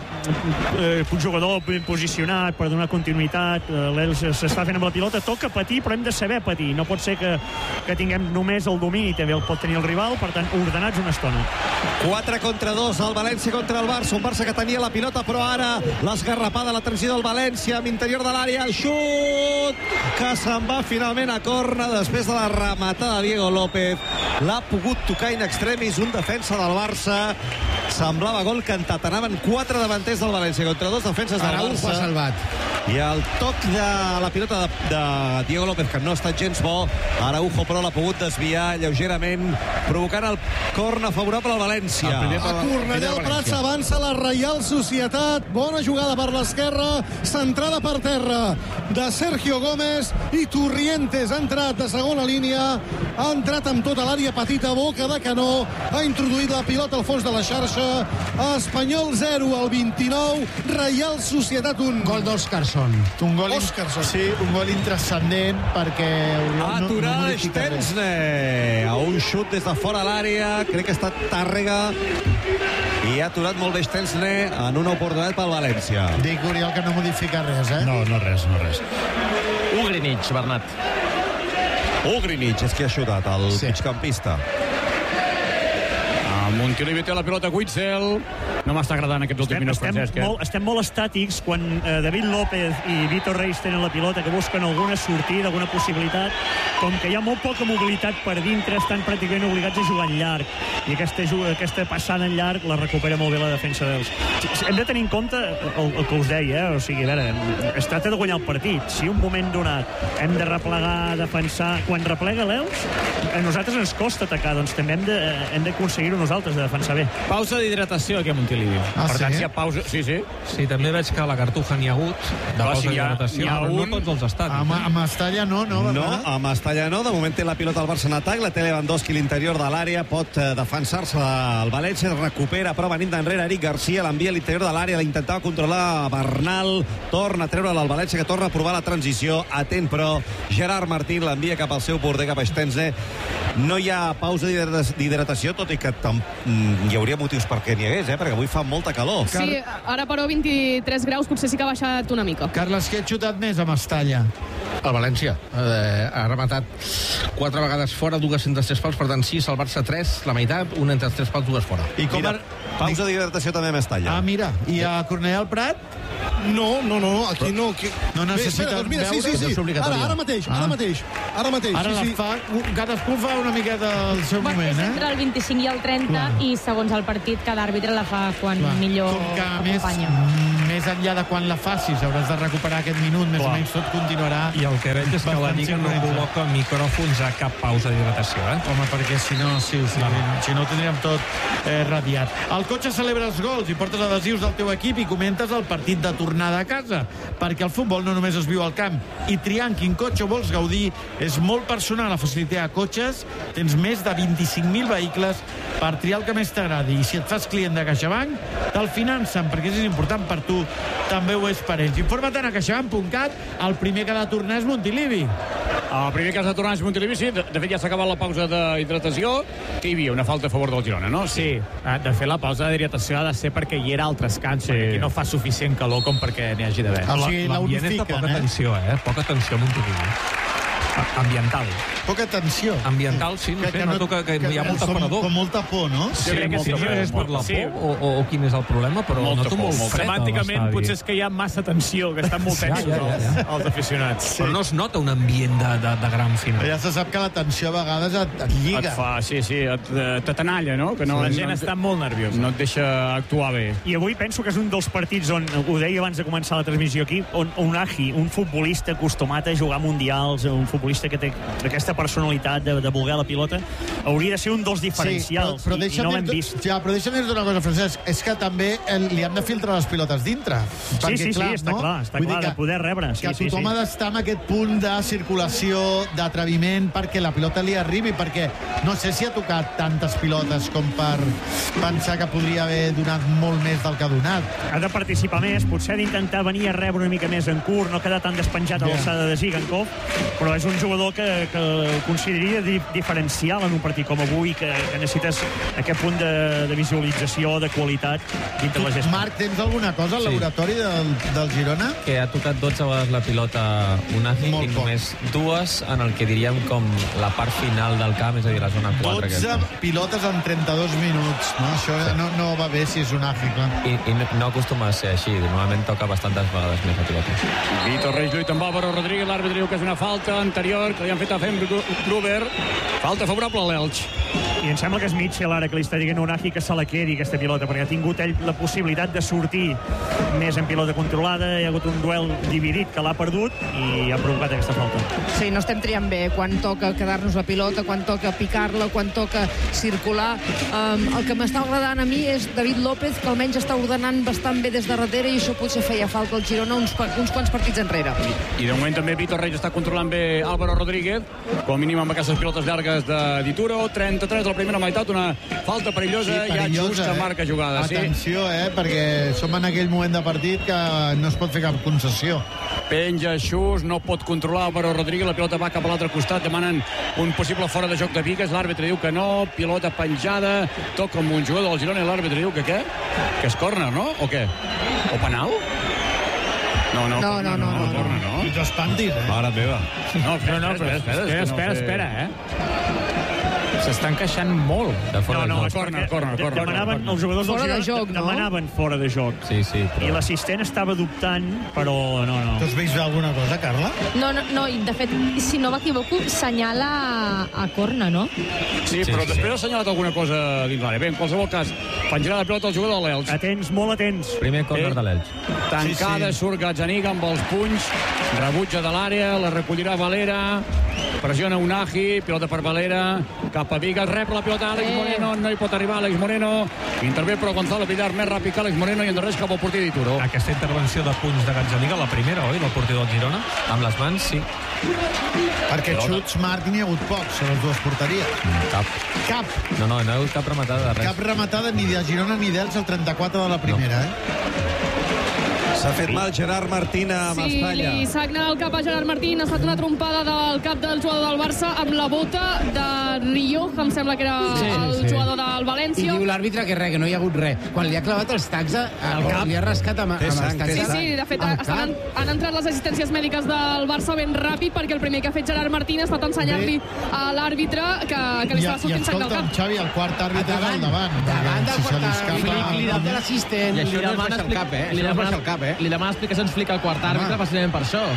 jugador ben posicionat per donar continuïtat. L'Elx s'està fent amb la pilota, toca patir, però hem de saber patir. No pot ser que tinguem només el domini, també el pot tenir el rival, per tant, ordenats una estona. 4 contra 2, el València contra el Barça, un Barça que tenia la pilota, però ara l'esgarrapada, la transició del València amb interior de l'àrea, el xut que se'n va finalment a corna després de la rematada de Diego López. L'ha pogut tocar in extremis un defensa del Barça, semblava gol cantat, anaven 4 davanters del València contra 2 defenses del Araujo Barça. ha salvat. I el toc de la pilota de Diego López, que no ha estat gens bo, Araujo però l'ha pogut desviar lleugerament, provocant el corna favorable al València. A Cornellà al Prat s'avança la Reial Societat, bona jugada per l'esquerra, centrada per terra de Sergio Gómez, i Turrientes ha entrat de segona línia, ha entrat amb tota l'àrea petita, boca de canó, ha introduït la pilota al fons de la xarxa. Espanyol 0 al 29, Reial Societat 1. Gol d'Òscarson. Un gol intrascendent perquè Aturada Stensne a un xut des de fora l'àrea, crec que ha estat Tàrrega, i ha aturat molt bé Stensne en una oportunitat pel València. Dic, Oriol, que no modifica res, No res. Ugrinic, Bernat. Ugrinic és qui ha xutat, el migcampista. Montilivi té la pilota, Witzel. No m'està agradant aquests últims minuts, Francesc. Estem molt estàtics quan David López i Vítor Reis tenen la pilota, que busquen alguna sortida, alguna possibilitat. Com que hi ha molt poca mobilitat per dintre, estan pràcticament obligats a jugar en llarg. I aquesta passada en llarg la recupera molt bé la defensa d'Elx. Hem de tenir en compte el que us deia, o sigui, a veure, es tracta de guanyar el partit. Si un moment donat hem de replegar, defensar... Quan replega l'Elx, a nosaltres ens costa atacar, doncs també hem d'aconseguir-ho nosaltres, de defensar bé. Pausa d'hidratació aquí a Montilivi. Per tant, si hi ha pausa... Sí, també veig que a la Cartuja n'hi ha hagut de pausa d'hidratació, però no tots els estadis. A Mestalla no, No, a Mestalla no. De moment té la pilota al Barça en atac, la té Lewandowski a l'interior de l'àrea, pot defensar-se el València, recupera, però venint d'enrere Eric Garcia, l'envia a l'interior de l'àrea, l'intentava controlar Bernal, torna a treure-la al València, que torna a provar la transició, atent però Gerard Martín l'envia cap al seu porter, cap a Stensne. No hi ha pausa d'hidratació, tot i que hi hauria motius perquè n'hi hagués, perquè avui fa molta calor. Sí, ara però 23 graus, potser sí que ha baixat una mica. Carles, què ha xutat més a Mestalla? El València ha rematat 4 vegades fora, 2 entre els 3 pals, per tant 6, el Barça 3, la meitat, un entre els 3 pals, 2 fora. I com pausa d'hidratació també a Mestalla. Ah, mira, i a Cornellà al Prat? No, aquí no. No necessiten veure? Sí. Ara mateix. Cadascú fa una miqueta al seu moment, És entre el 25 i el 30 i segons el partit cada àrbitre la fa quan millor acompanya. Més enllà de quan la facis, hauràs de recuperar aquest minut, més o menys tot continuarà. I el que veig és que la Lliga no col·loca micròfons a cap pausa d'hidratació, Home, perquè si no, si no tindríem tot radiat. El cotxe celebra els gols i portes adhesius del teu equip i comentes el partit de tornada a casa, perquè el futbol no només es viu al camp, i triar en quin cotxe vols gaudir és molt personal. A Facilitea Cotxes tens més de 25.000 vehicles per triar el que més t'agradi, i si et fas client de CaixaBank te'l financen, perquè és important per tu, també ho és per ells. Informa't a caixabank.cat. El primer que ha de tornar és Montilivi. El primer que has de tornar és Montilivi, sí. De fet, ja s'ha acabat la pausa d'hidratació. Que hi havia? Una falta a favor del Girona, no? Sí. De fet, la pausa d'hidratació ha de ser perquè hi era altres camps, perquè aquí no fa suficient calor com perquè n'hi hagi d'haver. O sigui, l'ambient és de poca tensió, Poca tensió a Montilivi. Ambiental. Poca tensió. Ambiental, sí, no sé, noto que hi ha molt aparador. Com molta por, no? Sí, crec que sí, és per la por o quin és el problema, però noto molt fred. Semànticament potser és que hi ha massa tensió, que estan molt tensos els aficionats. Però no es nota un ambient de gran final. Ja se sap que la tensió a vegades et lliga. Et fa, sí, te tenalla, no? Que la gent està molt nerviosa. No et deixa actuar bé. I avui penso que és un dels partits on, ho deia abans de començar la transmissió aquí, on Unai, un futbolista acostumat a jugar mundials, un futbolista que té aquesta personalitat de voler la pilota, hauria de ser un dels diferencials, però i no l'hem vist. Ja, però deixa'm dir-te una cosa, Francesc, és que també li han de filtrar les pilotes dintre. Sí, està clar, de poder rebre. Que tothom ha d'estar en aquest punt de circulació, d'atreviment, perquè la pilota li arribi, perquè no sé si ha tocat tantes pilotes com per pensar que podria haver donat molt més del que ha donat. Ha de participar més, potser ha d'intentar venir a rebre una mica més en curt, no quedar tan despenjat a l'alçada de Zigankov, però és un jugador que consideraria diferencial en un partit com avui, que necessites aquest punt de visualització, de qualitat dintre la gestió. Marc, tens alguna cosa al laboratori del Girona? Que ha tocat 12 vegades la pilota Unai i només 2 en el que diríem com la part final del camp, és a dir, la zona 4. 12 pilotes en 32 minuts, no? Això no va bé si és Unai, clar. I no acostuma a ser així, normalment toca bastantes vegades més la pilota. Vítor Reis lluita amb Álvaro Rodríguez, l'àrbitre diu que és una falta anterior, que li han fet a Fem Gruber, falta favorable a l'Elx. I em sembla que és Mitchell ara que li està dient a Unai que se la quedi aquesta pilota, perquè ha tingut ell la possibilitat de sortir més en pilota controlada, hi ha hagut un duel dividit que l'ha perdut i ha provocat aquesta falta. Sí, no estem triant bé quan toca quedar-nos la pilota, quan toca picar-la, quan toca circular. El que m'està agradant a mi és David López, que almenys està ordenant bastant bé des de darrere, i això potser feia falta al Girona uns quants partits enrere. I de moment també Vítor Reis està controlant bé Álvaro Rodríguez, com a mínim amb aquestes pilotes llargues de Dituro. 33 de la primera meitat, una falta perillosa, i ja just que marca jugada. Atenció, perquè som en aquell moment de partit que no es pot fer cap concessió. Penja Xus, no pot controlar Álvaro Rodríguez, la pilota va cap a l'altre costat, demanen un possible fora de joc de Vigas, l'àrbitre diu que no, pilota penjada, toca amb un jugador del Girona i l'àrbitre diu que què? Que és córner, no? O què? O penal? No. No. Fins espantis, Mare meva. No, espera. S'estan queixant molt de fora de joc. Corner. Demanaven, els jugadors fora del de Girona joc, no? demanaven fora de joc. Sí, I l'assistent estava dubtant, però no. Tu has vist alguna cosa, Carla? No, i de fet, si no m'equivoco, senyala a corna, no? Sí, però després ha assenyalat alguna cosa dins l'àrea. Bé, en qualsevol cas, penjarà de pilota el jugador de l'Elx. Atents, molt atents. Primer córner de l'Elx. Tancada, surt Gazzaniga amb els punys, rebutja de l'àrea, la recollirà Valera, pressiona Unagi, pilota per Valera, cap a Vigas, rep la pilota Àlex Moreno, no hi pot arribar Àlex Moreno, intervé però Gonzalo Villar, més ràpid que Àlex Moreno i endarrereix cap al porter d'Ituro. Aquesta intervenció de punys de Gazzaniga, la primera, oi, del porter del Girona? Amb les mans, sí. Perquè xuts, Marc, n'hi ha hagut pocs a les dues porteries. Cap. No hi ha hagut cap rematada de res. Cap rematada ni de Girona ni d'Elx al 34 de la primera, S'ha fet mal Gerard Martín a Mestalla. Sí, li sagna el cap a Gerard Martín. Ha estat una trompada del cap del jugador del Barça amb la bota de Rioja, em sembla que era el jugador del València. I diu l'àrbitre que no hi ha hagut res. Quan li ha clavat els tacs al cap, li ha rascat amb els tacs. Sí, de fet, han entrat les assistències mèdiques del Barça ben ràpid, perquè el primer que ha fet Gerard Martín ha estat ensenyar-li a l'àrbitre que li estava sortint sang del cap. Xavi, el quart àrbitre al davant. Davant del quart àrbitre. Li de l'assistent. I això no és baixar el cap, eh? Això no és baixar el cap, eh? Li demana explicacions, explica el quart àrbitre, precisament per això.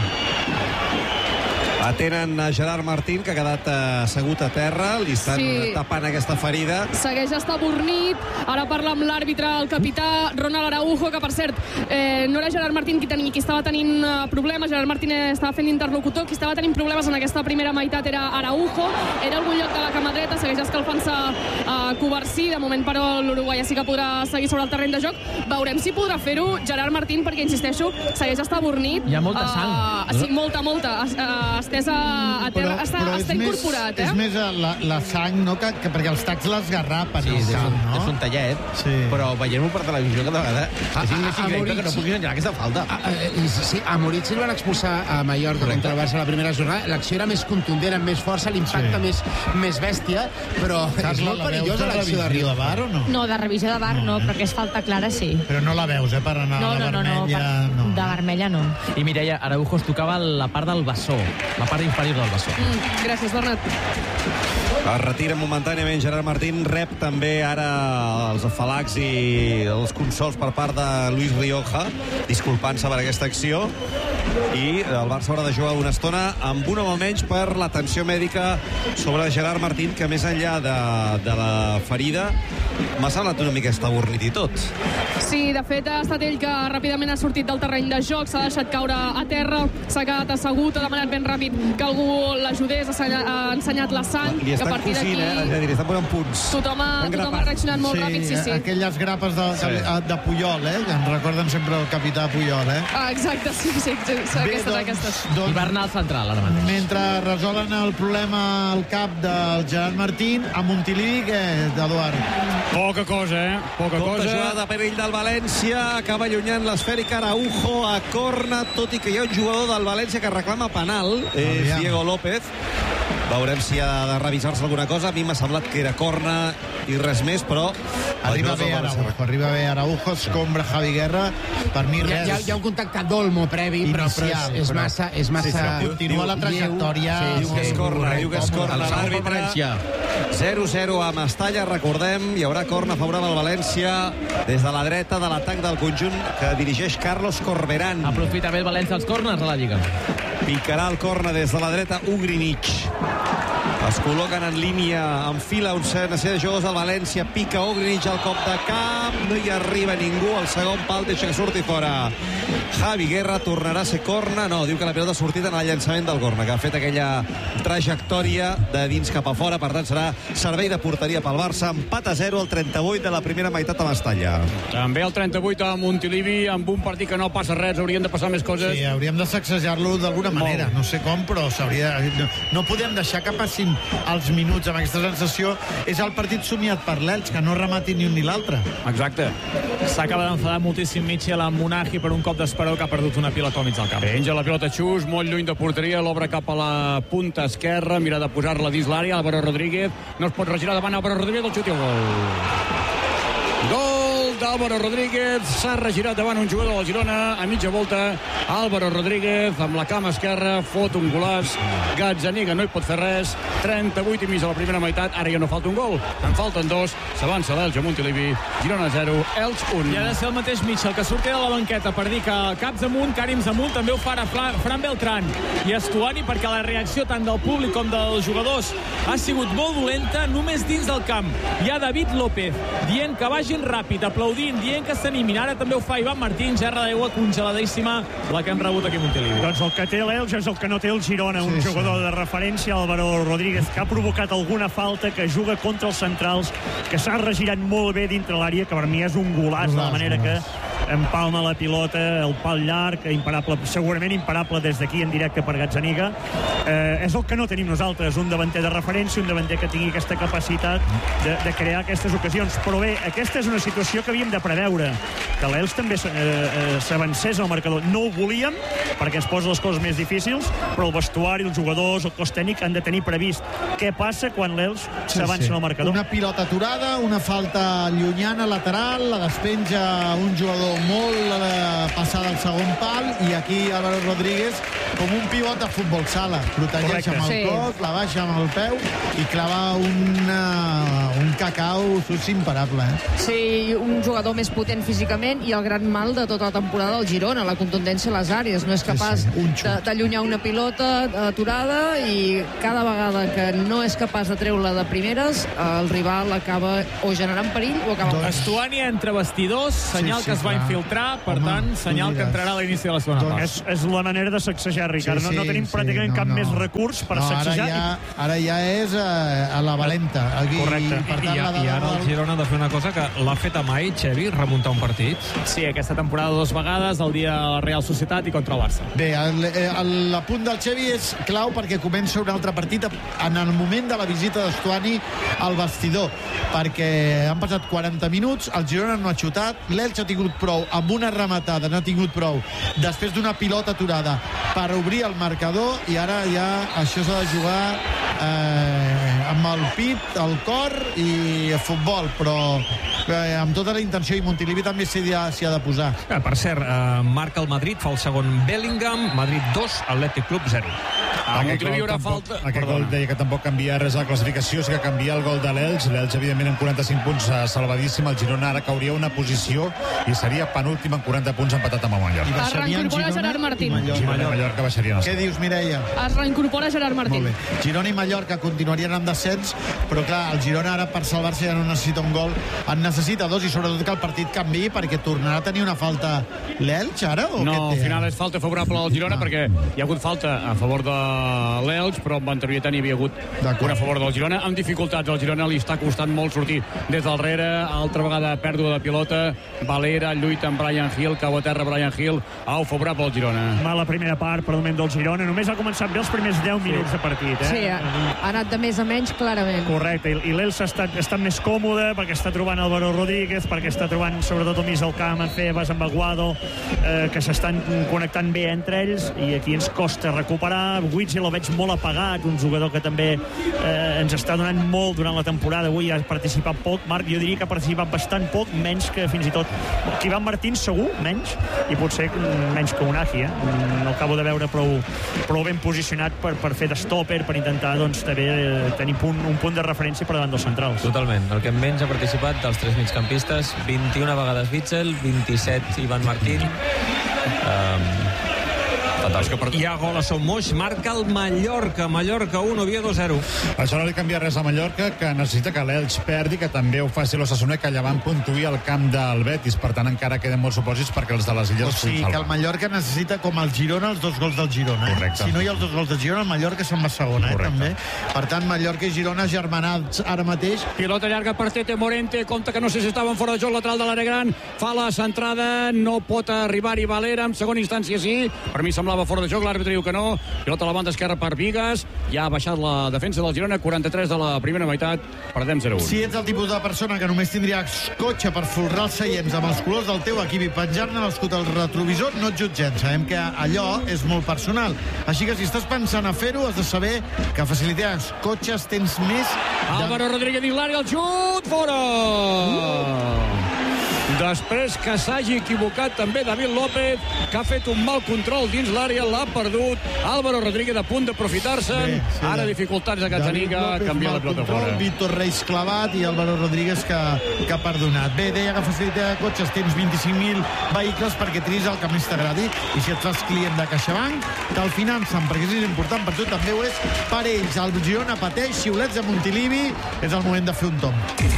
Atenen a Gerard Martín, que ha quedat assegut a terra. Li estan tapant aquesta ferida. Segueix estabornit. Ara parla amb l'àrbitre, el capità Ronald Araujo, que per cert no era Gerard Martín qui estava tenint problemes. Gerard Martín estava fent d'interlocutor. Qui estava tenint problemes en aquesta primera meitat era Araujo. Era algun lloc de la cama dreta. Segueix escalfant-se a Covarsí. De moment, però, l'Uruguai sí que podrà seguir sobre el terreny de joc. Veurem si podrà fer-ho Gerard Martín, perquè, insisteixo, segueix estabornit. Hi ha molta sang. Sí, molta. Estesa a terra. Està incorporat, És més la sang, no? Perquè els tacs l'esgarrapen al camp, no? És un tallet, però veient-ho per televisió cada vegada és més increïble que no puguis engegar aquesta falta. Sí, a Moritz el van expulsar a Mallorca contra el Barça a la primera jornada. L'acció era més contundent, amb més força, l'impacte més bèstia, però és molt perillosa l'acció de Rio. No, de revisió de VAR no, perquè és falta clara, sí. Però no la veus, per anar a la vermella? No, de vermella no. I Mireia, Araujo es tocava la part del bessó, la part inferior del bessó. Gràcies, Bernat. Es retira momentàniament Gerard Martín, rep també ara els afalacs i els consols per part de Luis Rioja, disculpant-se per aquesta acció, i el Barça haurà de jugar una estona amb un home menys per l'atenció mèdica sobre Gerard Martín, que més enllà de la ferida m'ha semblat una mica estabornit i tot. Sí, de fet ha estat ell que ràpidament ha sortit del terreny de joc, s'ha deixat caure a terra, s'ha quedat assegut, ha demanat ben ràpid que algú l'ajudés, ha ensenyat la sang. Li estan cosint, li estan posant punts. Tothom ha reaccionat molt ràpid, sí. Aquelles grapes de Puyol, que ens recorden sempre el capità Puyol, Exacte, sí, aquestes. I Bernal central, ara mateix. Mentre resolen el problema al cap del Gerard Martín, a Montilivi, Eduard? Poca cosa, Poca cosa. Jugada de perill del València, acaba allunyant l'esfèrica Araujo a corna, tot i que hi ha un jugador del València que reclama penal, és Diego López. Veurem si ha de revisar-se alguna cosa. A mi m'ha semblat que era corna i res més, però... Arriba bé Araujo, escombra Javi Guerra. Per mi res... Hi ha un contacte d'Olmo previ, però és massa... Continua la trajectòria. Diu que és corna. L'àrbitre 0-0 a Mestalla, recordem. Hi haurà corna favorable al València des de la dreta de l'atac del conjunt que dirigeix Carlos Corberán. Aprofita bé el València els corners de la Lliga. Picarà el corna des de la dreta Ugrinic. Es col·loquen en línia, en fila una sèrie de jugadors del València. Pica Ugrinic al cop de cap, no hi arriba ningú, el segon pal deixa que surti fora Javi Guerra. Tornarà a ser corna, no, diu que la pilota ha sortit en el llançament del corna, que ha fet aquella trajectòria de dins cap a fora, per tant serà servei de porteria pel Barça. Empat a 0 al 38 de la primera meitat a Mestalla. També el 38 a Montilivi, amb un partit que no passa res, haurien de passar més coses. Sí, hauríem de sacsejar-lo d'alguna manera, no sé com, però no podem deixar que passin els minuts amb aquesta sensació. És el partit somiat per l'Elx, que no remati ni un ni l'altre. Exacte. S'acaba d'enfadar moltíssim Mitchell amb Unagi per un cop d'esperó que ha perdut una pilota al mig del camp. Penja la pilota Xus, molt lluny de porteria, l'obre cap a la punta esquerra, mira de posar-la dins l'àrea. Álvaro Rodríguez no es pot regirar davant Álvaro Rodríguez, el xut i el gol. Gol d'Álvaro Rodríguez. S'ha regirat davant un jugador del Girona a mitja volta. Álvaro Rodríguez amb la cama esquerra fot un golaç. Gazzaniga no hi pot fer res. 38 i mig a la primera meitat. Ara ja no falta un gol, en falten dos. S'avança l'Elx a Montilivi. Girona 0, Elx 1. I ha de ser el mateix Mitchell, que surti de la banqueta per dir que caps amunt, càrims amunt, també ho farà Fran Beltrán i Estuani, perquè la reacció tant del públic com dels jugadors ha sigut molt dolenta. Només dins del camp hi ha David López dient que vagin ràpid, aplaudint, dient que s'animin. Ara també ho fa Ivan Martín, gerra d'aigua congeladíssima, la que hem rebut aquí a Montilivi. Doncs el que té l'Elx és el que no té el Girona, un jugador de referència, Álvaro Rodríguez, que ha provocat alguna falta, que juga contra els centrals, que s'ha regirat molt bé dintre l'àrea, que per mi és un golaç, de la manera que empalma la pilota, el pal llarg, imparable, segurament imparable des d'aquí en directe per Gazzaniga. És el que no tenim nosaltres, un davanter de referència, un davanter que tingui aquesta capacitat de crear aquestes ocasions. Però bé, aquesta és una situació que havíem de preveure, que l'Elx també s'avancés al marcador. No ho volíem, perquè ens posa les coses més difícils, però el vestuari, els jugadors, el cos tècnic han de tenir previst què passa quan l'Elx s'avança al marcador. Una pilota aturada, una falta llunyana lateral, la despenja un jugador molt passada al segon pal, i aquí Álvaro Rodríguez com un pivot de futbol sala, protegeix amb el cos, la baixa amb el peu i clava un cacau imparable. Sí, un jugador més potent físicament, i el gran mal de tota la temporada del Girona, la contundència a les àrees. No és capaç d'allunyar una pilota aturada, i cada vegada que no és capaç de treure-la de primeres, el rival acaba o generant perill o acaba... Estuani entre vestidors, senyal que es va infiltrar, per tant, senyal que entrarà a l'inici de la segona part. És la manera de sacsejar, Ricard. No tenim pràcticament cap més recurs per sacsejar. Ara ja és a la valenta. Correcte. I ara el Girona ha de fer una cosa que l'ha fet a mai, Xevi, remuntar un partit. Sí, aquesta temporada 2 vegades, el dia de la Real Societat i contra el Barça. Bé, el punt del Xevi és clau perquè comença un altre partit en el moment de la visita d'Estuani al vestidor, perquè han passat 40 minuts, el Girona no ha xutat, l'Elx ha tingut prou amb una rematada, no ha tingut prou després d'una pilota aturada per obrir el marcador, i ara ja això s'ha de jugar amb el pit, el cor i el futbol, però amb tota la intenció, i Montilivi també s'hi ha de posar. Per cert, marca el Madrid, fa el segon Bellingham, Madrid 2, Atlètic Club 0. Aquest gol deia que tampoc canvia res a la classificació, sí que canvia el gol de l'Elx. L'Elx, evidentment, amb 45 punts salvadíssim. El Girona ara cauria una posició i seria penúltim amb 40 punts, empatat amb el Mallorca. Es reincorpora Gerard Martín. Mallorca baixarien. Què dius, Mireia? Es reincorpora Gerard Martín. Molt bé. Girona i Mallorca continuarien en descens, però clar, el Girona ara per salvar-se ja no necessita un gol, en necessita dos, i sobretot que el partit canviï, perquè tornarà a tenir una falta l'Elx ara? No, al final és falta favorable al Girona, perquè hi ha hagut falta a favor de l'Elx, però amb anterioritat hi havia hagut una a favor del Girona, amb dificultats. Al Girona li està costant molt sortir des del darrere, altra vegada pèrdua de pilota, Valera lluita amb Bryan Gil, cau a terra Bryan Gil, au favorable al Girona. Mala primera part per moment del Girona, només ha començat bé els primers 10 minuts de partit. Sí, ha anat de més a menys, clarament. Correcte, i l'Elx ha estat més còmode, perquè està trobant Álvaro Rodríguez, perquè està trobant sobretot al mig del camp en Febas, amb Aguado, que s'estan connectant bé entre ells, i aquí ens costa recuperar. Witzel el veig molt apagat, un jugador que també ens està donant molt durant la temporada. Avui ha participat poc, Marc, jo diria que ha participat bastant poc, menys que fins i tot Ivan Martín, segur, menys, i potser menys que Unagi, no acabo de veure prou ben posicionat per fer d'estòper, per intentar doncs, també tenir un punt de referència per davant dels centrals. Totalment, el que menys ha participat dels tres migcampistes, 21 vegades Witzel, 27 Ivan Martín. Hi ha gol a Son Moix, marca el Mallorca 1, Oviedo 0. Això no li canvia res a Mallorca, que necessita que l'Elx perdi, que també ho faci l'Osasuna, que allà van puntuir el camp del Betis. Per tant, encara queden molts supòsits perquè els de les Illes... O sigui, que el Mallorca necessita, com el Girona, els 2 gols del Girona. Correcte. Si no hi ha els 2 gols del Girona, el Mallorca se'n va segona, també. Per tant, Mallorca i Girona germanats ara mateix. Pilota llarga per Tete Morente, compte que no sé si estaven fora de joc, lateral de l'àrea gran, fa la centrada, no pot arribar-hi Valera, en segona instància sí, per mi semblava fora de joc, l'àrbitre diu que no, pilota a la banda esquerra per Vigas, ja ha baixat la defensa del Girona, 43 de la primera meitat, perdem 0-1. Si ets el tipus de persona que només tindries cotxe per folrar els seients amb els colors del teu equip i penjar-ne l'escut al retrovisor, no et jutgem, sabem que allò és molt personal, així que si estàs pensant a fer-ho, has de saber que a Facilitats Cotxes tens més... Álvaro Rodríguez dins l'àrea, el xut, fora! després que s'hagi equivocat també David López, que ha fet un mal control dins l'àrea, l'ha perdut. Álvaro Rodríguez a punt d'aprofitar-se'n. Ara dificultats a Gazzaniga, canvia la pilota fora. Víctor Reis clavat i Álvaro Rodríguez que ha perdonat. Bé, deia que facilita de cotxes, tens 25.000 vehicles perquè triïs el que més t'agradi, i si et fas client de CaixaBank te'l financen, perquè és important per tu, també ho és per ells. El Girona pateix, xiulets de Montilivi, és el moment de fer un tomb.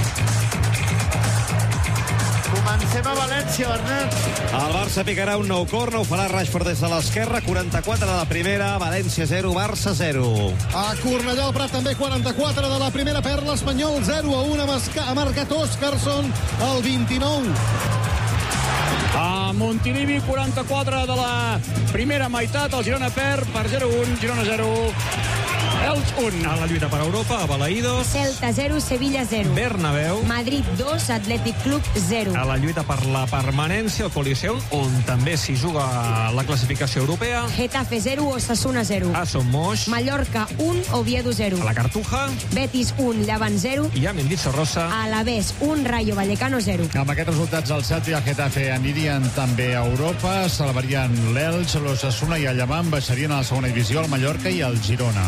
Comencem a València, Bernat. El Barça picarà un nou corna, ho farà Rashford des de l'esquerra, 44 de la primera, València 0, Barça 0. A Cornellà al Prat també 44 de la primera, perd l'Espanyol 0-1, ha marcat Óscarson al 29. A Montilivi, 44 de la primera meitat, el Girona perd per 0-1, Girona 0. Elx 1. A la lluita per Europa, a Balaïdos. Celta 0, Sevilla 0. Bernabéu. Madrid 2, Atlètic Club 0. A la lluita per la permanència, el Coliseum, on també s'hi juga la classificació europea. Getafe 0, Osasuna 0. A Son Moix. Mallorca 1, Oviedo 0. A la Cartuja. Betis 1, Llevant 0. I a Mendizorrosa. Alavés 1, Rayo Vallecano 0. Amb aquests resultats, el Celta i el Getafe anirien també a Europa, salvarien l'Elx, l'Osasuna i el Llevant baixarien a la segona divisió, el Mallorca i el Girona.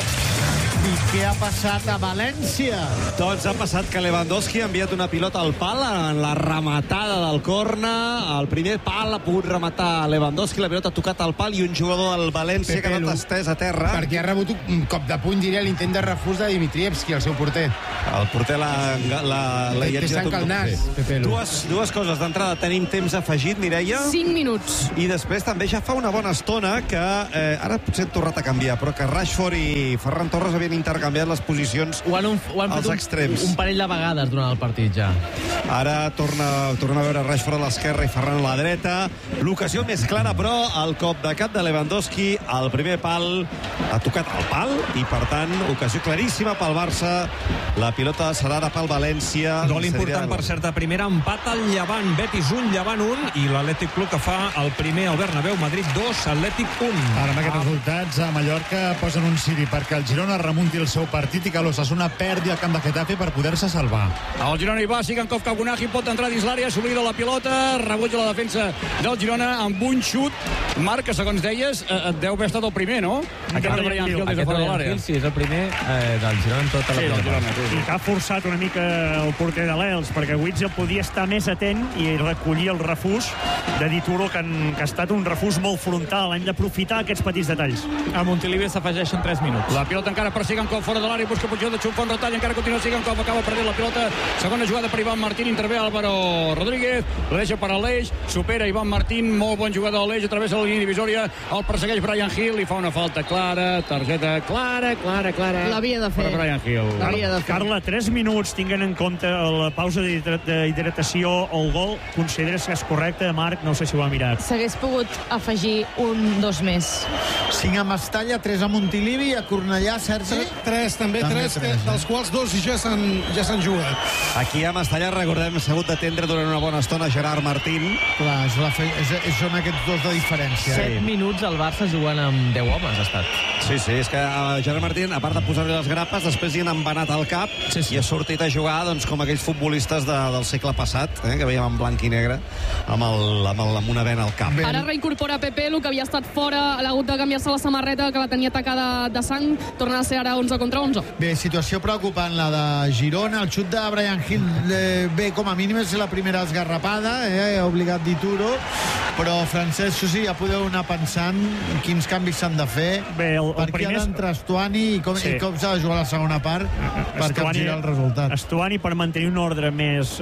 I què ha passat a València? Doncs ha passat que Lewandowski ha enviat una pilota al pal en la rematada del corna. El primer pal ha pogut rematar Lewandowski, la pilota ha tocat al pal i un jugador del València que no estès a terra. Perquè ha rebut un cop de puny, diria, l'intent de refús de Dimitrievski, el seu porter. El porter l'ha llençat al nas, Pepelu. Dues coses. D'entrada, tenim temps afegit, Mireia. 5 minuts. I després també ja fa una bona estona que ara potser hem tornat a canviar, però que Rashford i Ferran Torres havien intercanviat les posicions als extrems. Un parell de vegades durant el partit ja. Ara torna a veure Rashford a l'esquerra i Ferran a la dreta. L'ocasió més clara, però, el cop de cap de Lewandowski, el primer pal ha tocat el pal i, per tant, ocasió claríssima pel Barça. La pilota serà ara pel València. Gol important, per cert, a primera, empat al Llevant. Betis 1, Llevant 1, i l'Atlètic Club que fa el primer al Bernabéu. Madrid 2, Atlètic 1. Ara, amb aquests resultats, a Mallorca posen un ciri perquè el Girona remunti el seu partit i que l'Osasuna perdi el camp de Getafe per poder-se salvar. El Girona hi va, Sigankov, Kagunagi pot entrar dins l'àrea, s'oblida la pilota, rebutja la defensa del Girona amb un xut. Marc, que segons deies, et deu haver estat el primer, no? Aquest de Brian Hill des de fora de l'àrea. Sí, és el primer del Girona en tota la pilota. I que ha forçat una mica el porter de l'Elx, perquè Witzel podia estar més atent i recollir el refús de Dituro, que ha estat un refús molt frontal. Hem d'aprofitar aquests petits detalls. A Montilivi s'afegeixen 3 minuts. La pilota encara per Sigankov, fora de l'àrea, busca posició de xut, bon retall, encara continua Sigankov, acaba perdent la pilota. Segona jugada per Iván Martín, intervé Álvaro Rodríguez, la deixa per Aleix, supera Iván Martín, molt bon jugador Aleix, a través de la línia divisòria, el persegueix Brian Hill, li fa una falta clara, targeta clara. L'havia de fer. Per Brian Hill. L'havia de fer. Carla, 3 minuts, tinguent en compte la pausa d'hidratació o el gol, consideres que és correcte? Marc, no sé si ho ha mirat. S'hagués pogut afegir 2 més. 5 a Mestalla, 3 a Montilivi, a Cornellà, Sergi? 3, també 3, dels quals 2 ja s'han jugat. Aquí a Mestalla, recordem, s'ha hagut d'atendre durant una bona estona Gerard Martín. Clar, són aquests dos de diferència. 7 minuts el Barça jugant amb 10 homes ha estat. Sí, és que Gerard Martín, a part de posar-li les grapes, després hi han embanat al cap i ha sortit a jugar doncs, com aquells futbolistes del segle passat, que veiem en blanc i negre, amb una vena al cap. Ara reincorpora Pepe, el que havia estat fora, l'ha hagut de canviar-se la samarreta, que la tenia tacada de sang, torna a ser ara 11 contra 11. Bé, situació preocupant la de Girona, el xut de Brian Hill, bé, com a mínim és la primera esgarrapada, ha obligat Dituro, però Francesc, sí, ja podeu anar pensant quins canvis s'han de fer. Bé, perquè ha d'entrar Estuani i com s'ha de jugar la segona part per capgirar el resultat. Estuani, per mantenir un ordre més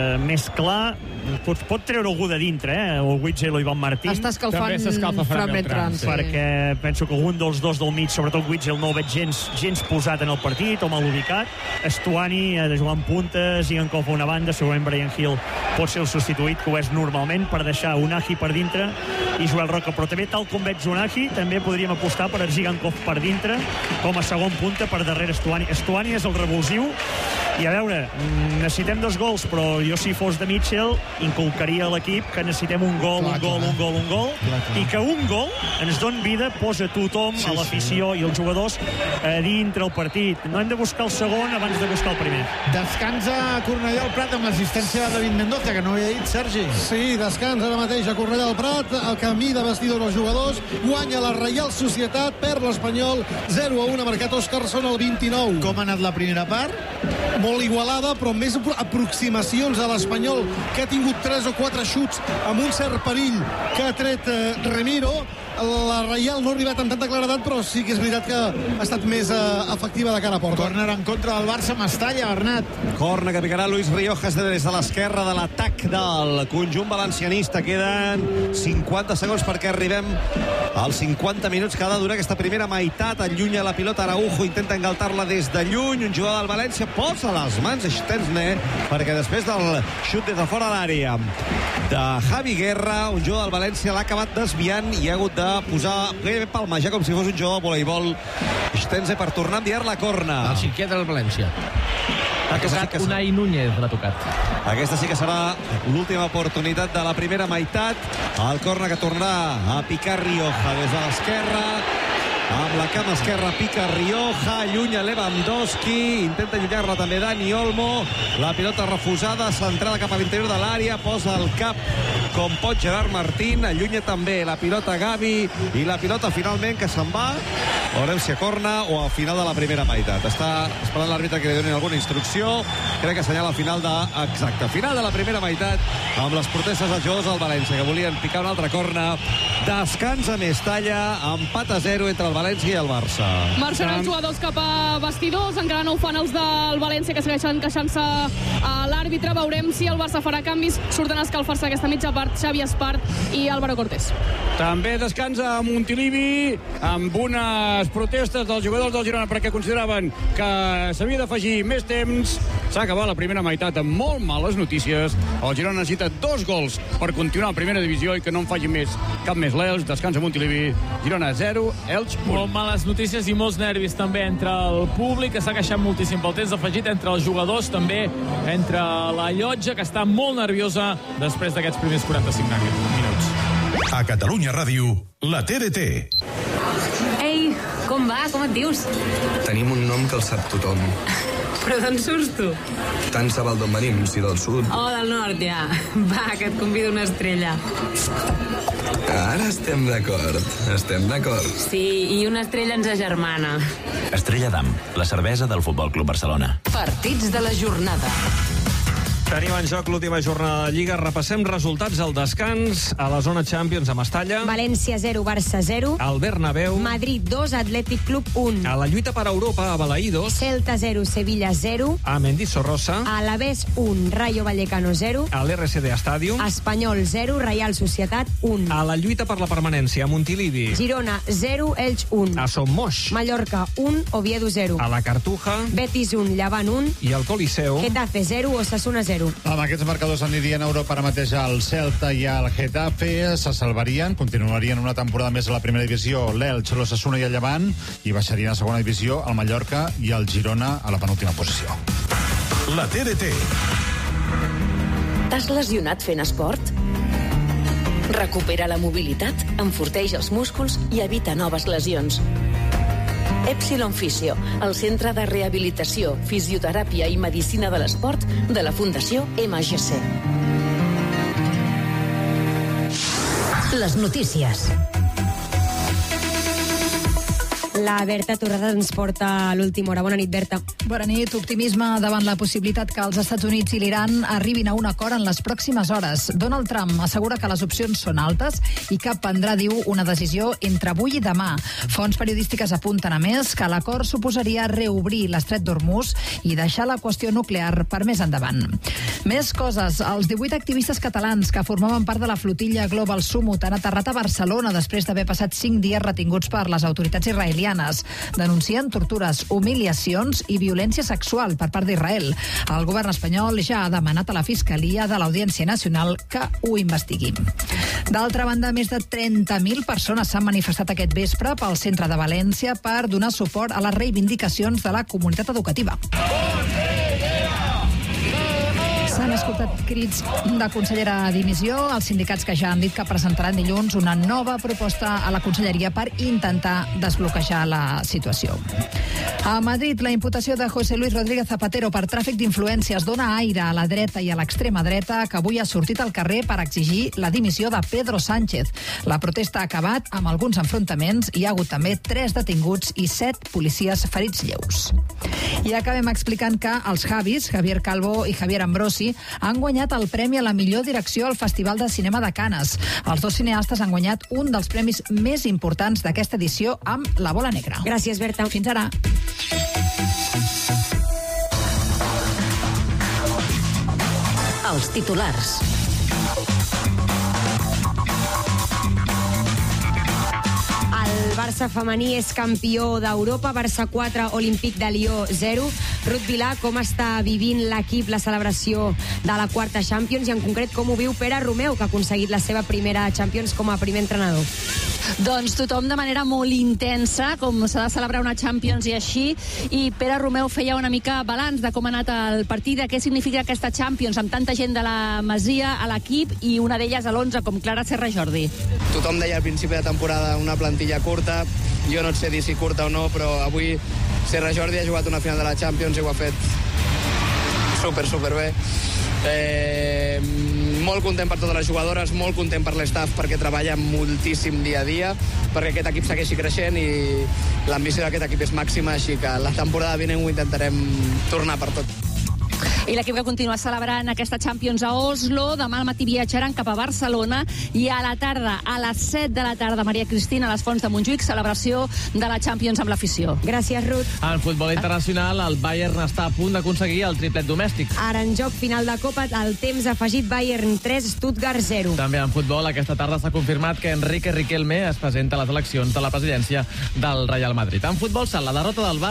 clar, pot treure algú de dintre, o Witzel o Iván Martín. Està escalfant Fran Beltrán. Perquè penso que algun dels dos del mig, sobretot Witzel, no el veig gens posat en el partit o mal ubicat. Estuani ha de jugar en punta, Sigankov a una banda, segurament Brian Hill pot ser el substituït, que ho és normalment, per deixar Unai per dintre i Joel Roca. Però també, tal com veig Unai, també podríem apostar per Sigankov per dintre, com a segon punta per darrere Estuani. Estuani és el revulsiu I a veure, necessitem 2 gols, però jo si fos de Mitchell inculcaria a l'equip que necessitem un gol, i que un gol ens don vida, posa tothom, a l'afició i els jugadors a dintre el partit. No hem de buscar el segon abans de buscar el primer. Descansa Cornellà al Prat amb l'assistència de David Mendoza, que no ho havia dit, Sergi. Sí, descansa ara mateix a Cornellà al Prat, el camí de vestidor dels jugadors, guanya la Reial Societat, perd l'Espanyol, 0-1, ha marcat Óscarson al 29. Com ha anat la primera part? Molt igualada, però més aproximacions a l'Espanyol, que ha tingut 3 o 4 xuts amb un cert perill que ha tret Remiro. La Reial no ha arribat amb tanta claredat, però sí que és veritat que ha estat més efectiva de cara a porta. Córner en contra del Barça, Mestalla, Bernat. Córner que picarà Luis Riojas des de l'esquerra de l'atac del conjunt valencianista. Queden 50 segons perquè arribem als 50 minuts que ha de durar aquesta primera meitat. Allunya la pilota Araujo, intenta engaltar-la des de lluny. Un jugador del València posa les mans Stensne, perquè després del xut des de fora d'àrea de Javi Guerra, un jugador del València l'ha acabat desviant i ha hagut de posar gairebé palmejar com si fos un jugador de voleibol Stensne per tornar a enviar-la a corna. El cinquè del València. Ha tocat Unai Núñez, l'ha tocat. Aquesta sí que serà l'última oportunitat de la primera meitat. El corna que tornarà a picar Rioja des de l'esquerra. Amb la cama esquerra pica Rioja, allunya Lewandowski, intenta allunyar-la també Dani Olmo. La pilota refusada, centrada cap a l'interior de l'àrea, posa el cap com pot Gerard Martín, allunya també la pilota Gavi, i la pilota finalment que se'n va, veurem si a corna o al final de la primera meitat. Està esperant l'àrbitre que li donin alguna instrucció, crec que assenyala el final final de la primera meitat, amb les protestes dels jugadors del València, que volien picar una altra corna. Descansa Mestalla, empat a 0 entre el València i el Barça. Marxen els jugadors cap a vestidors, encara no ho fan els del València, que segueixen queixant-se a l'àrbitre. Veurem si el Barça farà canvis. Surten a escalfar-se aquesta mitja part Xavi Espart i Álvaro Cortés. També descansa a Montilivi amb unes protestes dels jugadors del Girona perquè consideraven que s'havia d'afegir més temps. S'ha acabat la primera meitat amb molt males notícies. El Girona necessita 2 gols per continuar a primera divisió i que no en faci cap més l'Elx. Descansa a Montilivi. Girona 0, Elx 1. Molt males notícies i molts nervis també entre el públic, que s'ha queixat moltíssim pel temps afegit, entre els jugadors, també entre la llotja, que està molt nerviosa després d'aquests primers 45 minuts. A Catalunya Ràdio, la TDT. Ei, com va? Com et dius? Tenim un nom que el sap tothom. Però d'on surts tu? Tant se val d'on venim, si del sud. Oh, del nord, ja. Va, que et convido una estrella. Ara estem d'acord. Sí, i una estrella ens agermana. Estrella d'Am, la cervesa del Futbol Club Barcelona. Partits de la jornada. Tenim en joc l'última jornada de Lliga. Repassem resultats al descans a la zona Champions a Mestalla. València 0, Barça 0. Al Bernabéu. Madrid 2, Atlètic Club 1. A la lluita per Europa, a Balaïdos. Celta 0, Sevilla 0. A Mendizorrosa. Alavés 1, Rayo Vallecano 0. A l'RCD Stadium. Espanyol 0, Reial Societat 1. A la lluita per la permanència, a Montilivi. Girona 0, Elx 1. A Sommoix. Mallorca 1, Oviedo 0. A la Cartuja. Betis 1, Llevant 1. I al Coliseu. Getafe 0, Osasuna 0. Amb aquests marcadors anirien a Europa ara mateix el Celta i el Getafe, se salvarien, continuarien una temporada més a la primera divisió l'Elx, l'Osasuna i el Llevant, i baixarien a segona divisió el Mallorca i el Girona a la penúltima posició. La TDT. T'has lesionat fent esport? Recupera la mobilitat, enforteix els músculs i evita noves lesions. Epsilon Fisio, el centre de rehabilitació, fisioteràpia i medicina de l'esport de la Fundació MGC. Les notícies. La Berta Torrada ens porta a l'última hora. Bona nit, Berta. Bona nit. Optimisme davant la possibilitat que els Estats Units i l'Iran arribin a un acord en les pròximes hores. Donald Trump assegura que les opcions són altes i que prendrà, diu, una decisió entre avui i demà. Fonts periodístiques apunten, a més, que l'acord suposaria reobrir l'estret d'Hormuz i deixar la qüestió nuclear per més endavant. Més coses. Els 18 activistes catalans que formaven part de la flotilla Global Summut han aterrat a Barcelona després d'haver passat 5 dies retinguts per les autoritats israelianes. Denuncien tortures, humiliacions i violència sexual per part d'Israel. El govern espanyol ja ha demanat a la Fiscalia de l'Audiència Nacional que ho investigui. D'altra banda, més de 30.000 persones s'han manifestat aquest vespre pel centre de València per donar suport a les reivindicacions de la comunitat educativa. escoltat crits de consellera a dimissió. Els sindicats que ja han dit que presentaran dilluns una nova proposta a la conselleria per intentar desbloquejar la situació. A Madrid, la imputació de José Luis Rodríguez Zapatero per tràfic d'influències dona aire a la dreta i a l'extrema dreta, que avui ha sortit al carrer per exigir la dimissió de Pedro Sánchez. La protesta ha acabat amb alguns enfrontaments. Hi ha hagut també 3 detinguts i 7 policies ferits lleus. I acabem explicant que els Javis, Javier Calvo i Javier Ambrosi, han guanyat el premi a la millor direcció al Festival de Cinema de Canes. Els 2 cineastes han guanyat un dels premis més importants d'aquesta edició amb La Bola Negra. Gràcies, Berta. Fins ara. Els titulars. El Barça femení és campió d'Europa, Barça 4, Olímpic de Lió 0. Ruth Vilà, com està vivint l'equip la celebració de la quarta Champions i en concret com ho viu Pere Romeu, que ha aconseguit la seva primera Champions com a primer entrenador? Doncs tothom de manera molt intensa, com s'ha de celebrar una Champions i així, i Pere Romeu feia una mica balanç de com ha anat el partit, de què significa aquesta Champions amb tanta gent de la Masia a l'equip i una d'elles a l'11, com Clara Serra Jordi. Tothom deia al principi de temporada una plantilla curta, jo no et sé dir si curta o no, però avui Serra Jordi ha jugat una final de la Champions i ho ha fet super bé. Molt content per totes les jugadores, molt content per l'estaff perquè treballa moltíssim dia a dia, perquè aquest equip segueixi creixent i l'ambició d'aquest equip és màxima, així que la temporada vinent ho intentarem tornar per tot. I l'equip que continua celebrant aquesta Champions a Oslo, demà al matí viatjaran cap a Barcelona i a la tarda, a les 7 de la tarda, Maria Cristina, a les Fonts de Montjuïc, celebració de la Champions amb l'afició. Gràcies, Ruth. En futbol internacional, el Bayern està a punt d'aconseguir el triplet domèstic. Ara en joc final de Copa, el temps afegit Bayern 3, Stuttgart 0. També en futbol, aquesta tarda s'ha confirmat que Enrique Riquelme es presenta a les eleccions de la presidència del Real Madrid. En futbol, la derrota del Barça